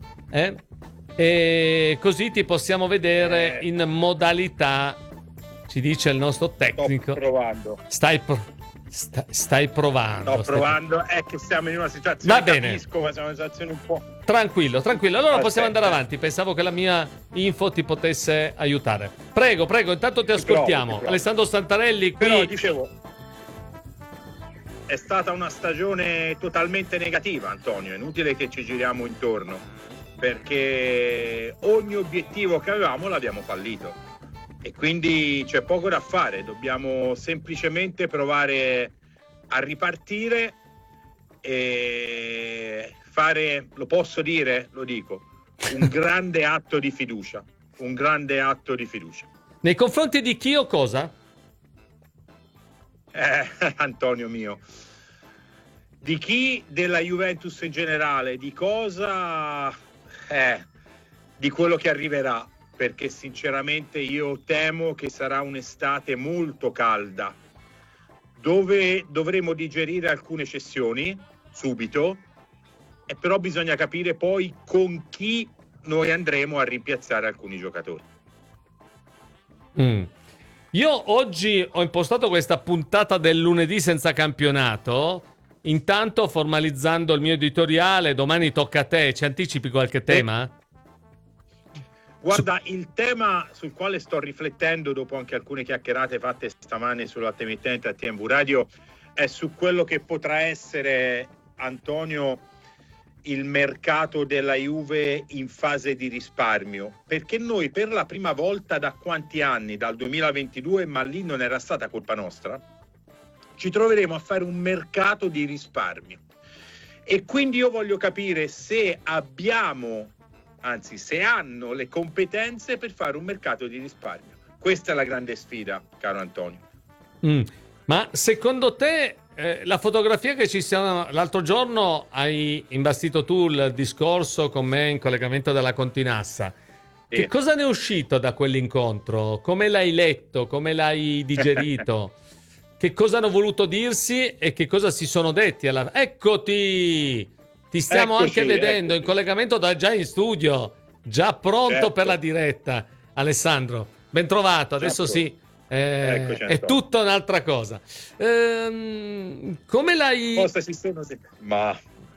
Speaker 1: e così ti possiamo vedere in modalità, ci dice il nostro tecnico.
Speaker 13: Sto provando.
Speaker 1: Stai provando.
Speaker 13: Sto provando, è che siamo in una situazione,
Speaker 1: va bene.
Speaker 13: Capisco, ma siamo in una situazione un po'...
Speaker 1: Tranquillo, allora possiamo andare avanti. Pensavo che la mia info ti potesse aiutare. Prego, intanto ti ascoltiamo. Provo. Alessandro Santarelli qui.
Speaker 13: Però dicevo, è stata una stagione totalmente negativa, Antonio, è inutile che ci giriamo intorno, perché ogni obiettivo che avevamo l'abbiamo fallito e quindi c'è poco da fare, dobbiamo semplicemente provare a ripartire e fare, lo posso dire, lo dico, un grande atto di fiducia,
Speaker 1: Nei confronti di chi o cosa?
Speaker 13: Antonio mio, di chi? Della Juventus in generale, di cosa? Di quello che arriverà, perché sinceramente io temo che sarà un'estate molto calda, dove dovremo digerire alcune cessioni subito, e però bisogna capire poi con chi noi andremo a rimpiazzare alcuni giocatori.
Speaker 1: Io oggi ho impostato questa puntata del lunedì senza campionato, intanto formalizzando il mio editoriale. Domani tocca a te, ci anticipi qualche tema?
Speaker 13: Guarda, il tema sul quale sto riflettendo dopo anche alcune chiacchierate fatte stamane sulla latte emittente a TMV Radio è su quello che potrà essere, Antonio, il mercato della Juve in fase di risparmio, perché noi per la prima volta da quanti anni, dal 2022, ma lì non era stata colpa nostra, ci troveremo a fare un mercato di risparmio, e quindi io voglio capire se abbiamo, anzi se hanno le competenze per fare un mercato di risparmio. Questa è la grande sfida, caro Antonio.
Speaker 1: Ma secondo te la fotografia che ci siamo l'altro giorno, hai imbastito tu il discorso con me in collegamento dalla Continassa, che cosa ne è uscito da quell'incontro? Come l'hai letto? Come l'hai digerito? Che cosa hanno voluto dirsi e che cosa si sono detti Eccoti! Ti stiamo anche vedendo in collegamento già in studio, già pronto per la diretta. Alessandro, ben trovato. Adesso sì, è tutta un'altra cosa. Come l'hai...
Speaker 13: Ma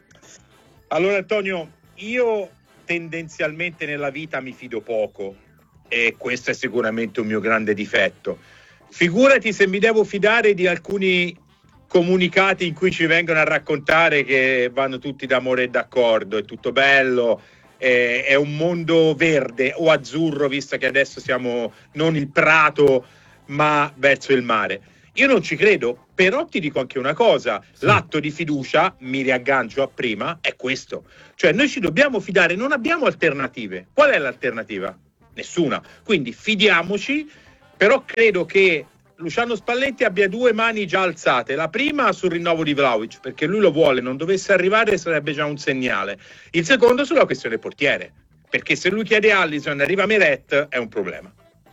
Speaker 13: Allora Antonio, io tendenzialmente nella vita mi fido poco e questo è sicuramente un mio grande difetto. Figurati se mi devo fidare di alcuni comunicati in cui ci vengono a raccontare che vanno tutti d'amore e d'accordo, è tutto bello, è un mondo verde o azzurro, visto che adesso siamo non il prato ma verso il mare. Io non ci credo, però ti dico anche una cosa, l'atto di fiducia, mi riaggancio a prima, è questo. Cioè noi ci dobbiamo fidare, non abbiamo alternative. Qual è l'alternativa? Nessuna. Quindi fidiamoci, però credo che Luciano Spalletti abbia due mani già alzate. La prima sul rinnovo di Vlahovic, perché lui lo vuole, non dovesse arrivare sarebbe già un segnale. Il secondo sulla questione portiere, perché se lui chiede Alisson e arriva Meret è un problema.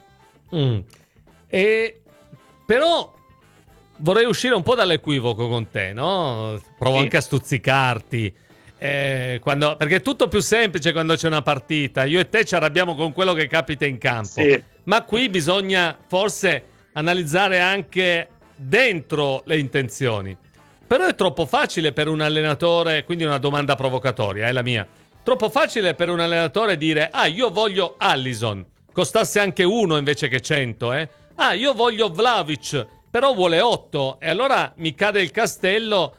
Speaker 1: Però vorrei uscire un po' dall'equivoco con te, no? Provo anche a stuzzicarti. Perché è tutto più semplice quando c'è una partita. Io e te ci arrabbiamo con quello che capita in campo. Ma qui bisogna forse analizzare anche dentro le intenzioni. Però è troppo facile per un allenatore, quindi una domanda provocatoria, è la mia. Troppo facile per un allenatore dire: io voglio Alisson, costasse anche 1 invece che 100, io voglio Vlahovic, però vuole 8, e allora mi cade il castello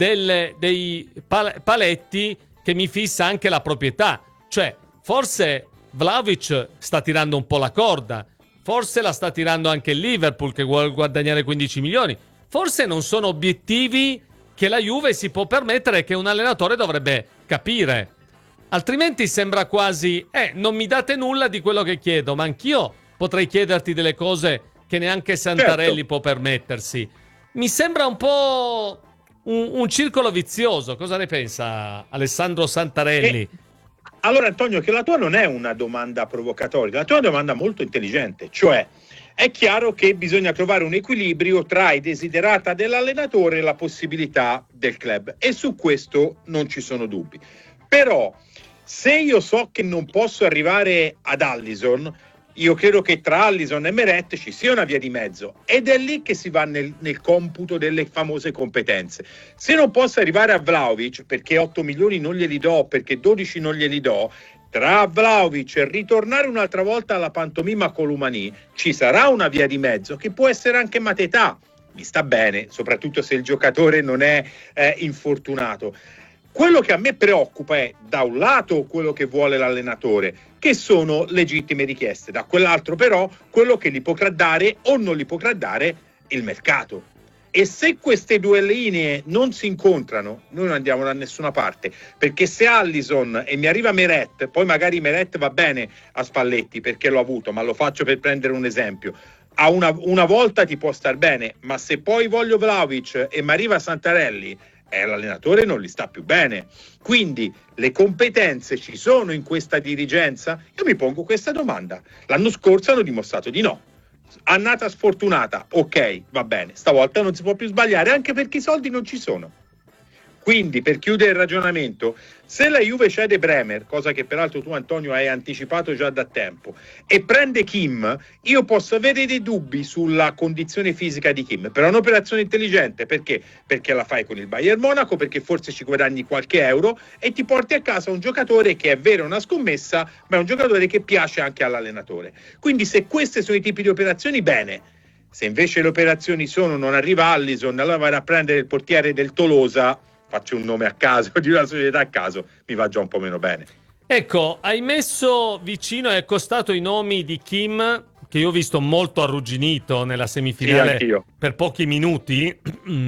Speaker 1: dei paletti che mi fissa anche la proprietà. Cioè, forse Vlahovic sta tirando un po' la corda, forse la sta tirando anche il Liverpool che vuole guadagnare 15 milioni, forse non sono obiettivi che la Juve si può permettere, che un allenatore dovrebbe capire. Altrimenti sembra quasi non mi date nulla di quello che chiedo, ma anch'io potrei chiederti delle cose che neanche Santarelli può permettersi. Mi sembra un po' un circolo vizioso. Cosa ne pensa Alessandro Santarelli?
Speaker 13: Allora Antonio, che la tua non è una domanda provocatoria, la tua è una domanda molto intelligente, cioè è chiaro che bisogna trovare un equilibrio tra i desiderata dell'allenatore e la possibilità del club, e su questo non ci sono dubbi. Però se io so che non posso arrivare ad Alisson, io credo che tra Alisson e Meret ci sia una via di mezzo, ed è lì che si va nel computo delle famose competenze. Se non posso arrivare a Vlahovic perché 8 milioni non glieli do, perché 12 non glieli do, tra Vlahovic e ritornare un'altra volta alla pantomima Columani ci sarà una via di mezzo che può essere anche Mateta. Mi sta bene, soprattutto se il giocatore non è infortunato. Quello che a me preoccupa è, da un lato, quello che vuole l'allenatore, che sono legittime richieste, da quell'altro però quello che gli potrà dare o non gli potrà dare il mercato. E se queste due linee non si incontrano, noi non andiamo da nessuna parte, perché se Alisson e mi arriva Meret, poi magari Meret va bene a Spalletti perché l'ho avuto, ma lo faccio per prendere un esempio, a una volta ti può star bene, ma se poi voglio Vlahovic e mi arriva Santarelli, l'allenatore non gli sta più bene. Quindi le competenze ci sono in questa dirigenza? Io mi pongo questa domanda. L'anno scorso hanno dimostrato di no. Annata sfortunata, ok, va bene, stavolta non si può più sbagliare, anche perché i soldi non ci sono. Quindi, per chiudere il ragionamento, se la Juve cede Bremer, cosa che peraltro tu Antonio hai anticipato già da tempo, e prende Kim, io posso avere dei dubbi sulla condizione fisica di Kim, però è un'operazione intelligente. Perché? Perché la fai con il Bayern Monaco, perché forse ci guadagni qualche euro e ti porti a casa un giocatore che è vero una scommessa, ma è un giocatore che piace anche all'allenatore. Quindi se queste sono i tipi di operazioni, bene. Se invece le operazioni sono non arriva Alisson, allora vai a prendere il portiere del Tolosa, faccio un nome a caso, di una società a caso, mi va già un po' meno bene.
Speaker 1: Ecco, hai messo vicino e accostato i nomi di Kim, che io ho visto molto arrugginito nella semifinale per pochi minuti.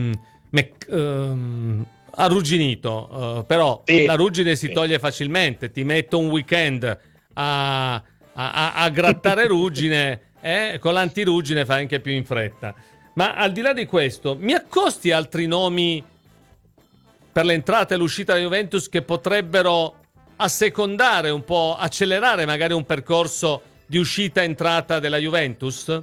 Speaker 1: Arrugginito, però la ruggine si toglie facilmente. Ti metto un weekend a grattare ruggine, con l'antiruggine fai anche più in fretta. Ma al di là di questo, mi accosti altri nomi per l'entrata e l'uscita della Juventus che potrebbero assecondare un po', accelerare magari un percorso di uscita e entrata della Juventus?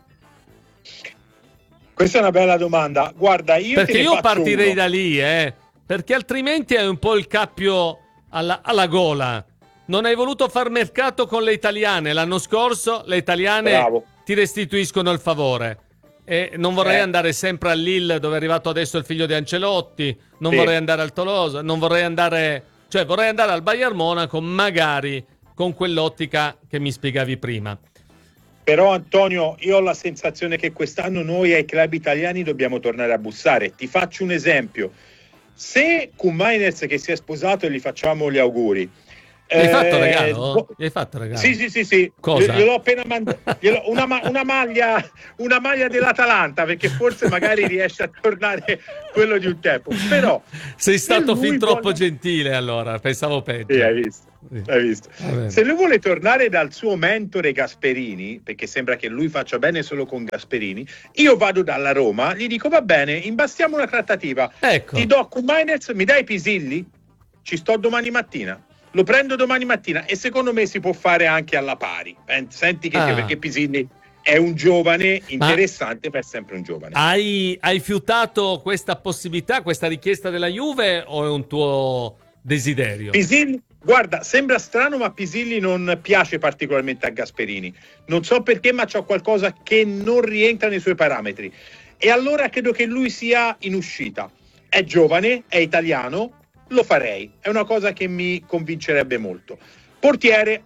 Speaker 13: Questa è una bella domanda. Guarda, io
Speaker 1: partirei da lì, perché altrimenti hai un po' il cappio alla gola. Non hai voluto far mercato con le italiane l'anno scorso, le italiane ti restituiscono il favore. E non vorrei andare sempre a Lille, dove è arrivato adesso il figlio di Ancelotti, non vorrei andare al Tolosa, non vorrei andare Cioè vorrei andare al Bayern Monaco magari con quell'ottica che mi spiegavi prima.
Speaker 13: Però Antonio, io ho la sensazione che quest'anno noi ai club italiani dobbiamo tornare a bussare. Ti faccio un esempio. Se Koumajnec che si è sposato e gli facciamo gli auguri.
Speaker 1: Gli hai fatto regalo? Gli hai fatto regalo?
Speaker 13: Sì.
Speaker 1: Cosa?
Speaker 13: Gliel'ho appena mandato. Una maglia dell'Atalanta, perché forse magari riesce a tornare quello di un tempo. Però
Speaker 1: sei stato fin troppo gentile, allora, pensavo peggio.
Speaker 13: Sì, hai visto. Se lui vuole tornare dal suo mentore Gasperini, perché sembra che lui faccia bene solo con Gasperini, io vado dalla Roma, gli dico va bene, imbastiamo una trattativa.
Speaker 1: Ecco.
Speaker 13: Ti do Koumajnec, mi dai Pisilli? Ci sto domani mattina. Lo prendo domani mattina e secondo me si può fare anche alla pari. Senti che perché Pisilli è un giovane interessante, per sempre un giovane.
Speaker 1: Hai fiutato questa possibilità, questa richiesta della Juve, o è un tuo desiderio?
Speaker 13: Pisilli, guarda, sembra strano, ma Pisilli non piace particolarmente a Gasperini. Non so perché, ma c'è qualcosa che non rientra nei suoi parametri. E allora credo che lui sia in uscita. È giovane, è italiano, lo farei. È una cosa che mi convincerebbe molto. Portiere,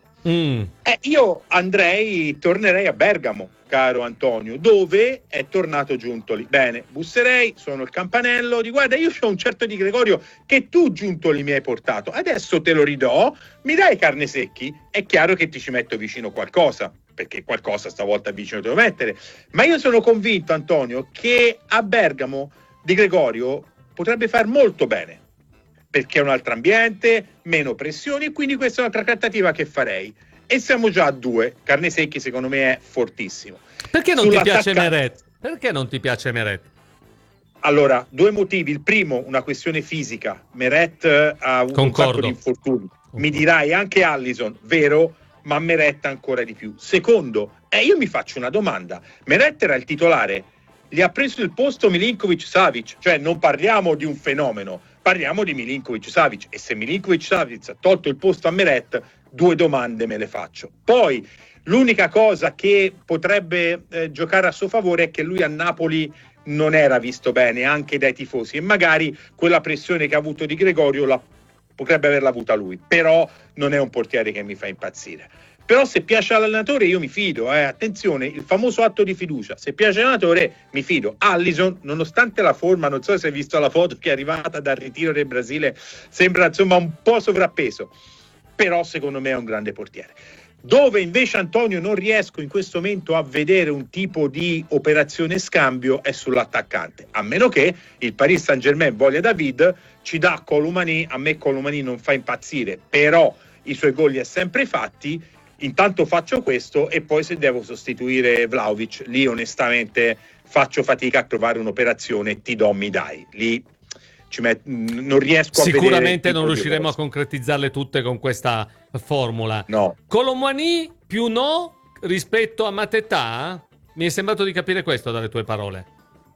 Speaker 13: io tornerei a Bergamo, caro Antonio, dove è tornato Giuntoli. Bene, busserei, sono il campanello, di guarda, io ho un certo Di Gregorio che tu Giuntoli mi hai portato, adesso te lo ridò, mi dai carne secchi? È chiaro che ti ci metto vicino qualcosa, perché qualcosa stavolta vicino devo mettere, ma io sono convinto, Antonio, che a Bergamo Di Gregorio potrebbe far molto bene, perché è un altro ambiente, meno pressioni, e quindi questa è un'altra trattativa che farei. E siamo già a 2. Carne secchi secondo me è fortissimo.
Speaker 1: Perché non ti piace Meret? Perché non ti piace Meret?
Speaker 13: Allora, 2 motivi. Il primo, una questione fisica. Meret ha avuto un sacco di infortuni. Mi dirai anche Allison, vero, ma Meret ancora di più. Secondo, io mi faccio una domanda. Meret era il titolare, gli ha preso il posto Milinkovic-Savic, cioè non parliamo di un fenomeno, parliamo di Milinkovic-Savic, e se Milinkovic-Savic ha tolto il posto a Meret, 2 domande me le faccio. Poi l'unica cosa che potrebbe giocare a suo favore è che lui a Napoli non era visto bene anche dai tifosi, e magari quella pressione che ha avuto Di Gregorio potrebbe averla avuta lui, però non è un portiere che mi fa impazzire. Però se piace all'allenatore io mi fido, attenzione, il famoso atto di fiducia, se piace all'allenatore mi fido. Allison, nonostante la forma, non so se hai visto la foto che è arrivata dal ritiro del Brasile, sembra insomma un po' sovrappeso, però secondo me è un grande portiere. Dove invece, Antonio, non riesco in questo momento a vedere un tipo di operazione scambio è sull'attaccante, a meno che il Paris Saint-Germain voglia David, ci dà Colomani. A me Colomani non fa impazzire, però i suoi gol li ha sempre fatti. Intanto faccio questo, e poi se devo sostituire Vlahovic, lì onestamente faccio fatica a trovare un'operazione, ti do, mi dai. Lì non riesco a vedere.
Speaker 1: Sicuramente non riusciremo a concretizzarle tutte con questa formula.
Speaker 13: No.
Speaker 1: Colomani più no rispetto a Mateta? Mi è sembrato di capire questo dalle tue parole.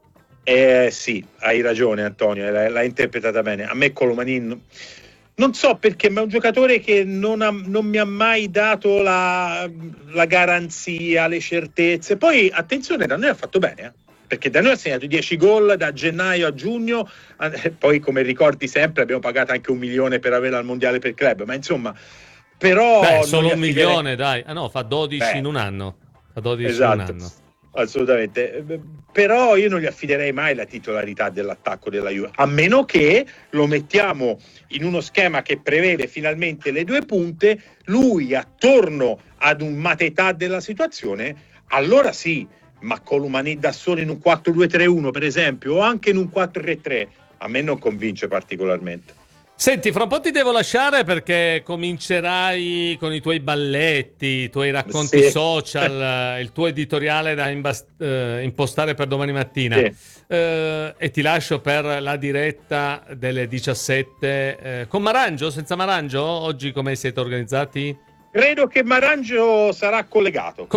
Speaker 13: Sì, hai ragione Antonio, l'hai interpretata bene. A me Colomani non so perché, ma è un giocatore che non mi ha mai dato la garanzia, le certezze. Poi attenzione, da noi ha fatto bene, perché da noi ha segnato 10 gol da gennaio a giugno, poi come ricordi sempre abbiamo pagato anche 1 milione per averla al mondiale per club, ma insomma, però
Speaker 1: solo 1 milione, dai. No, fa 12 in un anno. Fa 12
Speaker 13: esatto,
Speaker 1: in un anno.
Speaker 13: Assolutamente, però io non gli affiderei mai la titolarità dell'attacco della Juve, a meno che lo mettiamo in uno schema che prevede finalmente le 2 punte, lui attorno ad un Mateta della situazione, allora sì. Ma Colomani da solo in un 4-2-3-1 per esempio, o anche in un 4-3-3, a me non convince particolarmente.
Speaker 1: Senti, fra un po' ti devo lasciare perché comincerai con i tuoi balletti, i tuoi racconti social, il tuo editoriale da impostare per domani mattina.
Speaker 13: Sì.
Speaker 1: E ti lascio per la diretta delle 17 con Marangio, senza Marangio? Oggi come siete organizzati?
Speaker 13: Credo che Marangio sarà collegato.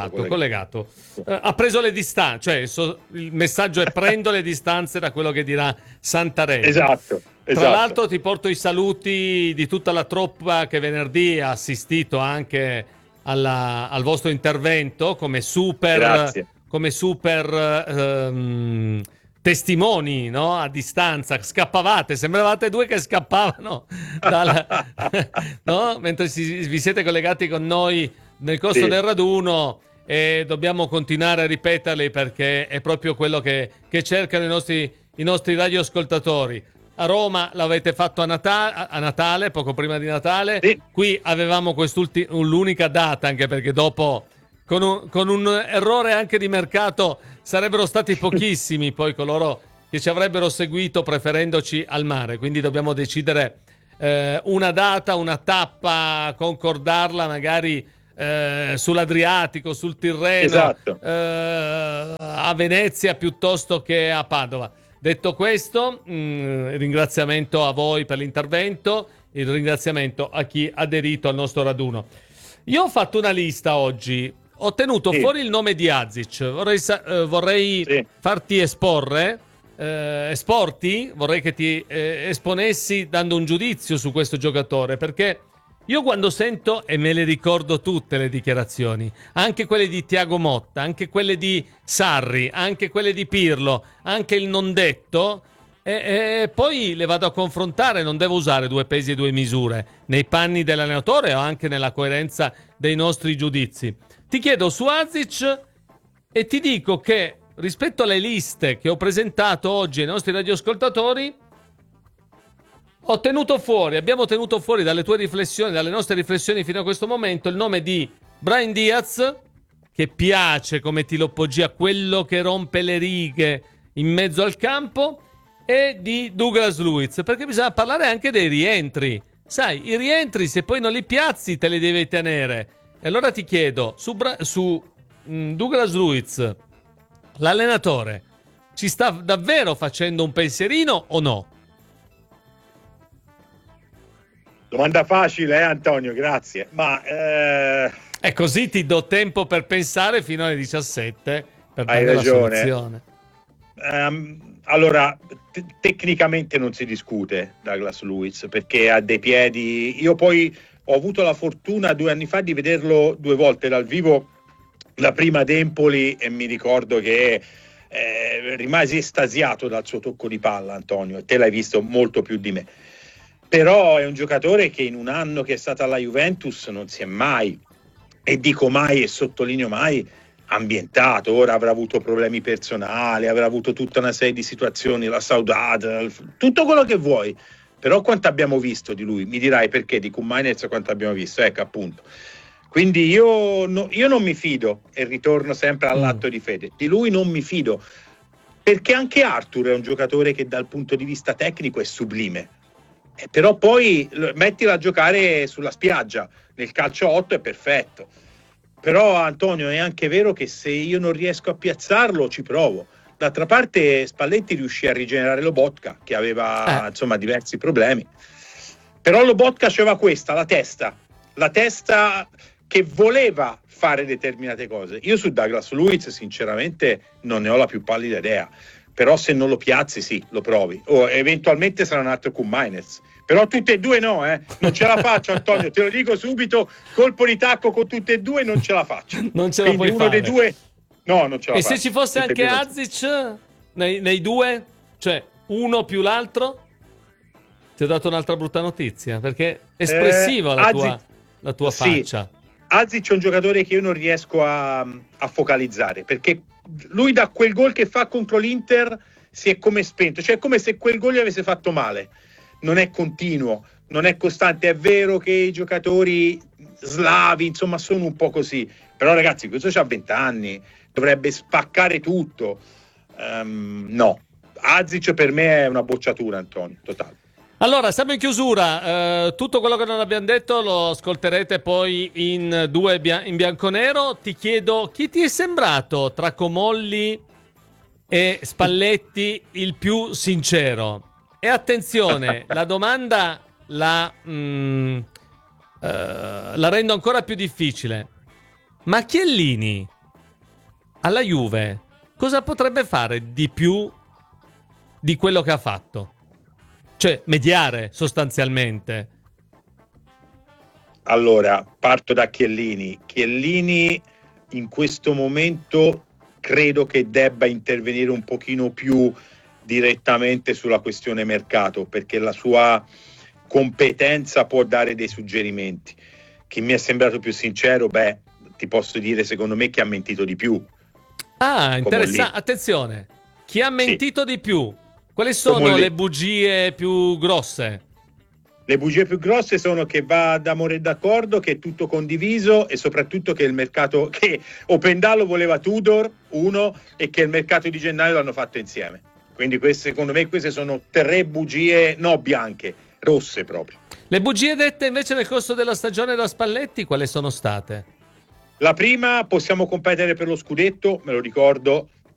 Speaker 1: Ha preso le distanze, cioè il messaggio è prendo le distanze da quello che dirà Santarelli.
Speaker 13: Esatto.
Speaker 1: Tra l'altro ti porto i saluti di tutta la troppa che venerdì ha assistito anche al vostro intervento come super testimoni, no? A distanza, scappavate, sembravate due che scappavano no? Mentre vi siete collegati con noi nel corso del raduno, e dobbiamo continuare a ripeterli perché è proprio quello che cercano i nostri radioascoltatori. A Roma l'avete fatto a Natale, poco prima di Natale. Sì. Qui avevamo l'unica data, anche perché dopo, con un errore anche di mercato, sarebbero stati pochissimi poi coloro che ci avrebbero seguito preferendoci al mare. Quindi dobbiamo decidere una data, una tappa, concordarla magari sull'Adriatico, sul Tirreno, esatto. A Venezia piuttosto che a Padova. Detto questo, ringraziamento a voi per l'intervento, il ringraziamento a chi ha aderito al nostro raduno. Io ho fatto una lista oggi, ho tenuto fuori il nome di Azic, vorrei farti esporre, vorrei che ti esponessi dando un giudizio su questo giocatore, perché io quando sento, e me le ricordo tutte le dichiarazioni, anche quelle di Thiago Motta, anche quelle di Sarri, anche quelle di Pirlo, anche il non detto, e poi le vado a confrontare, non devo usare due pesi e due misure, nei panni dell'allenatore o anche nella coerenza dei nostri giudizi. Ti chiedo su Azic e ti dico che rispetto alle liste che ho presentato oggi ai nostri radioascoltatori, abbiamo tenuto fuori dalle tue riflessioni, dalle nostre riflessioni fino a questo momento, il nome di Brahim Diaz, che piace come tilopogia, quello che rompe le righe in mezzo al campo, e di Douglas Luiz, perché bisogna parlare anche dei rientri. Sai, i rientri, se poi non li piazzi, te li devi tenere. E allora ti chiedo, su Douglas Luiz, l'allenatore ci sta davvero facendo un pensierino o no?
Speaker 13: Domanda facile, Antonio, grazie. Ma
Speaker 1: è così, ti do tempo per pensare fino alle 17 per
Speaker 13: hai
Speaker 1: prendere
Speaker 13: ragione.
Speaker 1: La soluzione.
Speaker 13: Allora, tecnicamente non si discute Douglas Luiz, perché ha dei piedi. Io poi ho avuto la fortuna 2 anni fa di vederlo 2 volte dal vivo, la prima ad Empoli, e mi ricordo che rimasi estasiato dal suo tocco di palla, Antonio, e te l'hai visto molto più di me. Però è un giocatore che in un anno che è stata alla Juventus non si è mai, e dico mai e sottolineo mai, ambientato. Ora avrà avuto problemi personali, avrà avuto tutta una serie di situazioni, la saudade, tutto quello che vuoi, però quanto abbiamo visto di lui? Mi dirai perché di Koeman Mainers quanto abbiamo visto, ecco appunto. Quindi io non mi fido, e ritorno sempre all'atto di fede, di lui non mi fido, perché anche Arthur è un giocatore che dal punto di vista tecnico è sublime. Però poi mettila a giocare sulla spiaggia, nel calcio 8 è perfetto. Però Antonio, è anche vero che se io non riesco a piazzarlo ci provo. D'altra parte Spalletti riuscì a rigenerare Lobotka, che aveva insomma diversi problemi. Però Lobotka aveva questa, la testa che voleva fare determinate cose. Io su Douglas Luiz sinceramente non ne ho la più pallida idea. Però se non lo piazzi sì, lo provi. O eventualmente sarà un altro Koeman Mainers. Però tutte e due no, non ce la faccio Antonio, te lo dico subito, colpo di tacco con tutte e due non ce la faccio.
Speaker 1: Non ce la puoi
Speaker 13: uno
Speaker 1: fare.
Speaker 13: Dei due no, non ce la
Speaker 1: e
Speaker 13: faccio.
Speaker 1: Se ci fosse tutte anche Azic nei due, cioè uno più l'altro, ti ho dato un'altra brutta notizia, perché è espressiva la tua faccia.
Speaker 13: Azic è un giocatore che io non riesco a focalizzare, perché lui da quel gol che fa contro l'Inter si è come spento, cioè è come se quel gol gli avesse fatto male. Non è continuo, non è costante. È vero che i giocatori slavi insomma sono un po' così, però ragazzi questo c'ha 20 anni, dovrebbe spaccare tutto. No, Azic per me è una bocciatura, Antonio, totale.
Speaker 1: Allora, siamo in chiusura, tutto quello che non abbiamo detto lo ascolterete poi in bianconero. Ti chiedo, chi ti è sembrato tra Comolli e Spalletti il più sincero? E attenzione, la domanda la rendo ancora più difficile. Ma Chiellini alla Juve cosa potrebbe fare di più di quello che ha fatto? Cioè, mediare sostanzialmente.
Speaker 13: Allora, parto da Chiellini. Chiellini in questo momento credo che debba intervenire un pochino più direttamente sulla questione mercato, perché la sua competenza può dare dei suggerimenti. Chi mi è sembrato più sincero, ti posso dire secondo me che ha mentito di più.
Speaker 1: Ah, interessante. Attenzione, chi ha mentito di più? Quali sono le bugie più grosse?
Speaker 13: Le bugie più grosse sono che va d'amore e d'accordo, che è tutto condiviso e soprattutto che il mercato, che Opendalo voleva Tudor, uno, e che il mercato di gennaio l'hanno fatto insieme. Quindi secondo me queste sono 3 bugie, no bianche, rosse proprio.
Speaker 1: Le bugie dette invece nel corso della stagione da Spalletti, quali sono state?
Speaker 13: La prima, possiamo competere per lo scudetto, me lo ricordo,